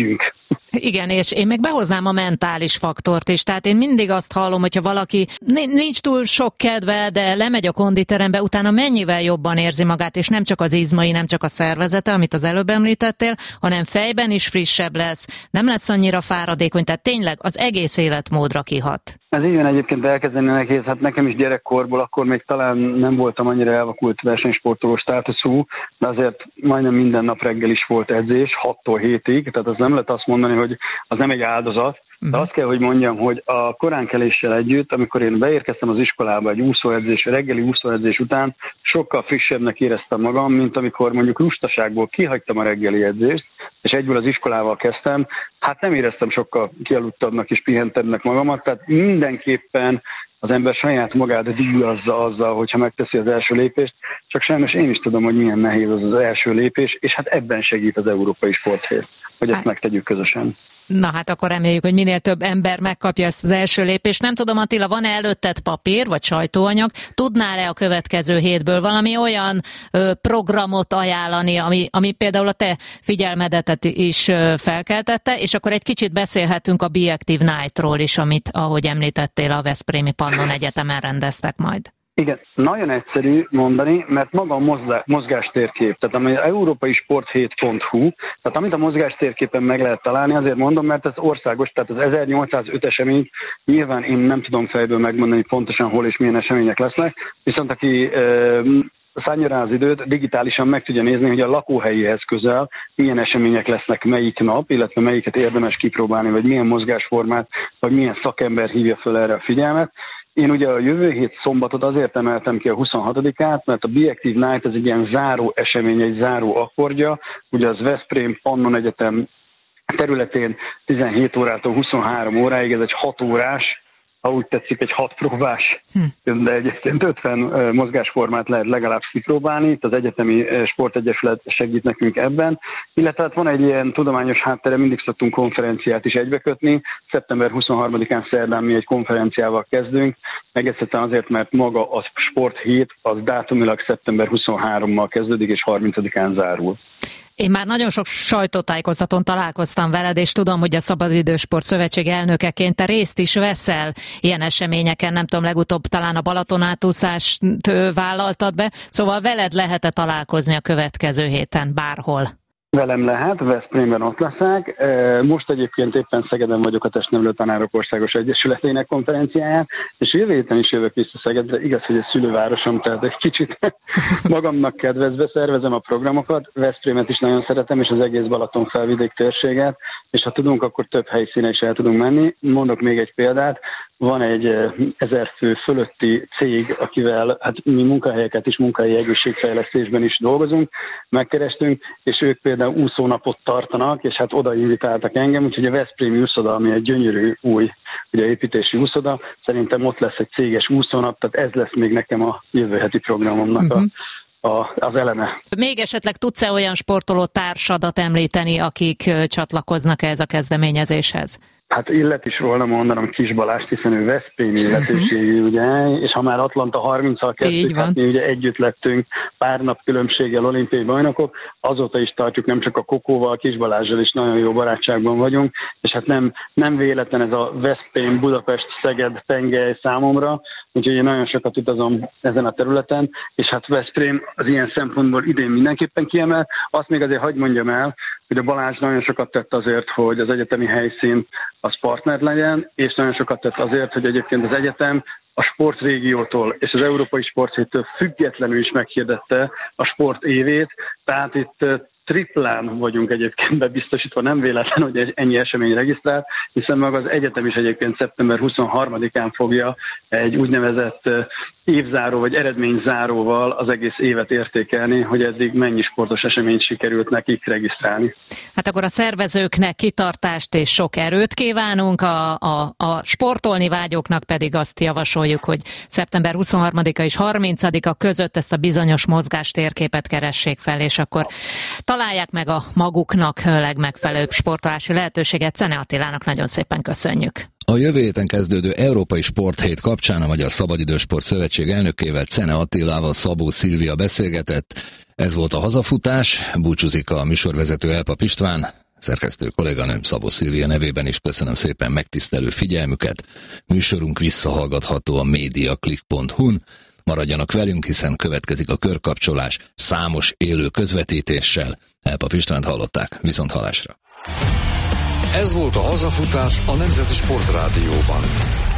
Speaker 7: Igen, és én meg behoznám a mentális faktort is, tehát én mindig azt hallom, hogyha valaki nincs túl sok kedve, de lemegy a konditerembe, utána mennyivel jobban érzi magát, és nem csak az izmai, nem csak a szervezete, amit az előbb említettél, hanem fejben is frissebb lesz, nem lesz annyira fáradékony, tehát tényleg az egész életmódra kihat.
Speaker 8: Ez így van, egyébként elkezdeni nehéz, hát nekem is gyerekkorból, akkor még talán nem voltam annyira elvakult versenysportoló státuszú, de azért majdnem minden nap reggel is volt edzés, hattól hétig, tehát az nem lehet azt mondani, hogy az nem egy áldozat, de azt kell, hogy mondjam, hogy a koránkeléssel együtt, amikor én beérkeztem az iskolába egy úszóedzés, reggeli úszóedzés után, sokkal frissebbnek éreztem magam, mint amikor mondjuk lustaságból kihagytam a reggeli edzést, és egyből az iskolával kezdtem, hát nem éreztem sokkal kialudtabbnak és pihentebbnek magamat, tehát mindenképpen az ember saját magát díjazza azzal, hogyha megteszi az első lépést, csak sajnos én is tudom, hogy milyen nehéz az az első lépés, és hát ebben segít az Európai Sporthét, hogy ezt megtegyük közösen.
Speaker 7: Na hát akkor reméljük, hogy minél több ember megkapja ezt az első lépést. Nem tudom, Attila, van-e előtted papír vagy sajtóanyag? Tudnál-e a következő hétből valami olyan ö, programot ajánlani, ami, ami például a te figyelmedet is ö, felkeltette, és akkor egy kicsit beszélhetünk a Be Active Night-ról is, amit, ahogy említettél, a Veszprémi Pannon Egyetemen rendeztek majd.
Speaker 8: Igen, nagyon egyszerű mondani, mert maga a mozgástérkép, tehát ami európai sporthét pont hu, tehát amit a mozgástérképen meg lehet találni, azért mondom, mert ez országos, tehát az ezernyolcszázöt esemény, nyilván én nem tudom fejből megmondani pontosan hol és milyen események lesznek, viszont aki e, szállja rá az időt, digitálisan meg tudja nézni, hogy a lakóhelyéhez közel milyen események lesznek melyik nap, illetve melyiket érdemes kipróbálni, vagy milyen mozgásformát, vagy milyen szakember hívja föl erre a figyelmet. Én ugye a jövő hét szombatot azért emeltem ki a huszonhatodikát, mert a Be Active Night ez egy ilyen záró esemény, egy záró akkordja. Ugye az Veszprém Pannon Egyetem területén tizenhét órától huszonhárom óráig, ez egy hat órás, ha úgy tetszik, egy hat próbás, hm. de egyébként ötven mozgásformát lehet legalább kipróbálni. Itt az Egyetemi Sportegyesület segít nekünk ebben. Illetve hát van egy ilyen tudományos háttere, mindig szoktunk konferenciát is egybekötni. szeptember huszonharmadikán szerdán mi egy konferenciával kezdünk. Egészen azért, mert maga a sporthét az dátumilag szeptember huszonharmadikával kezdődik és harmincadikán zárul.
Speaker 7: Én már nagyon sok sajtótájékoztatón találkoztam veled, és tudom, hogy a Szabadidősport Szövetség elnökeként te részt is veszel ilyen eseményeken, nem tudom, legutóbb talán a Balatonátúszást vállaltad be, szóval veled lehet-e találkozni a következő héten bárhol?
Speaker 8: Velem lehet, Veszprémben ott leszek. Most egyébként éppen Szegeden vagyok a Testnevelő Tanárok Országos Egyesületének konferenciáján, és jövő héten is jövök vissza Szegedre. Igaz, hogy ez szülővárosom, tehát egy kicsit magamnak kedvezve szervezem a programokat. Veszprémet is nagyon szeretem, és az egész Balaton felvidék térséget, és ha tudunk, akkor több helyszínen is el tudunk menni. Mondok még egy példát. Van egy ezer fő fölötti cég, akivel hát mi munkahelyeket is, munkahelyi egészségfejlesztésben is dolgozunk, megkerestünk, és ők például úszónapot tartanak, és hát oda invitáltak engem, úgyhogy a Veszprémi úszoda, ami egy gyönyörű új ugye, építési úszoda, szerintem ott lesz egy céges úszónap, tehát ez lesz még nekem a jövő heti programomnak a, a, az eleme.
Speaker 7: Még esetleg tudsz-e olyan sportoló társadat említeni, akik csatlakoznak ehhez a kezdeményezéshez?
Speaker 8: Hát illet is volna mondanom Kis Balást, hiszen ő Veszprém illetőségű, ugye, és ha már Atlanta harminccal kezdtük, hát mi ugye együtt lettünk pár nap különbséggel olimpiai bajnokok, azóta is tartjuk, nem csak a Kokóval, Kis Balázsral is nagyon jó barátságban vagyunk, és hát nem, nem véletlen ez a Veszprém, Budapest, Szeged tengely számomra, úgyhogy én nagyon sokat utazom ezen a területen, és hát Veszprém az ilyen szempontból idén mindenképpen kiemel. Azt még azért hadd mondjam el, hogy a Balázs nagyon sokat tett azért, hogy az egyetemi helyszín az partner legyen, és nagyon sokat tett azért, hogy egyébként az egyetem a sportrégiótól és az Európai Sporthéttől függetlenül is meghirdette a sport évét, tehát itt triplán vagyunk egyébként bebiztosítva, nem véletlen, hogy ennyi esemény regisztrál, hiszen maga az egyetem is egyébként szeptember huszonharmadikán fogja egy úgynevezett évzáró vagy eredményzáróval az egész évet értékelni, hogy eddig mennyi sportos eseményt sikerült nekik regisztrálni.
Speaker 7: Hát akkor a szervezőknek kitartást és sok erőt kívánunk, a, a, a sportolni vágyóknak pedig azt javasoljuk, hogy szeptember huszonharmadika és harmincadika között ezt a bizonyos mozgástérképet keressék fel, és akkor találják meg a maguknak legmegfelelőbb sportolási lehetőséget. Czene Attilának nagyon szépen köszönjük.
Speaker 9: A jövő héten kezdődő Európai Sporthét kapcsán a Magyar Szabadidősport Szövetség elnökével, Czene Attilával Szabó Szilvia beszélgetett. Ez volt a hazafutás, búcsúzik a műsorvezető Elpap István. Szerkesztő kolléganőm Szabó Szilvia nevében is köszönöm szépen megtisztelő figyelmüket. Műsorunk visszahallgatható a mediaclick pont hu-n. Maradjanak velünk, hiszen következik a körkapcsolás számos élő közvetítéssel. Elpap Istvánt hallották, viszont hallásra.
Speaker 3: Ez volt a Hazafutás a Nemzeti Sportrádióban.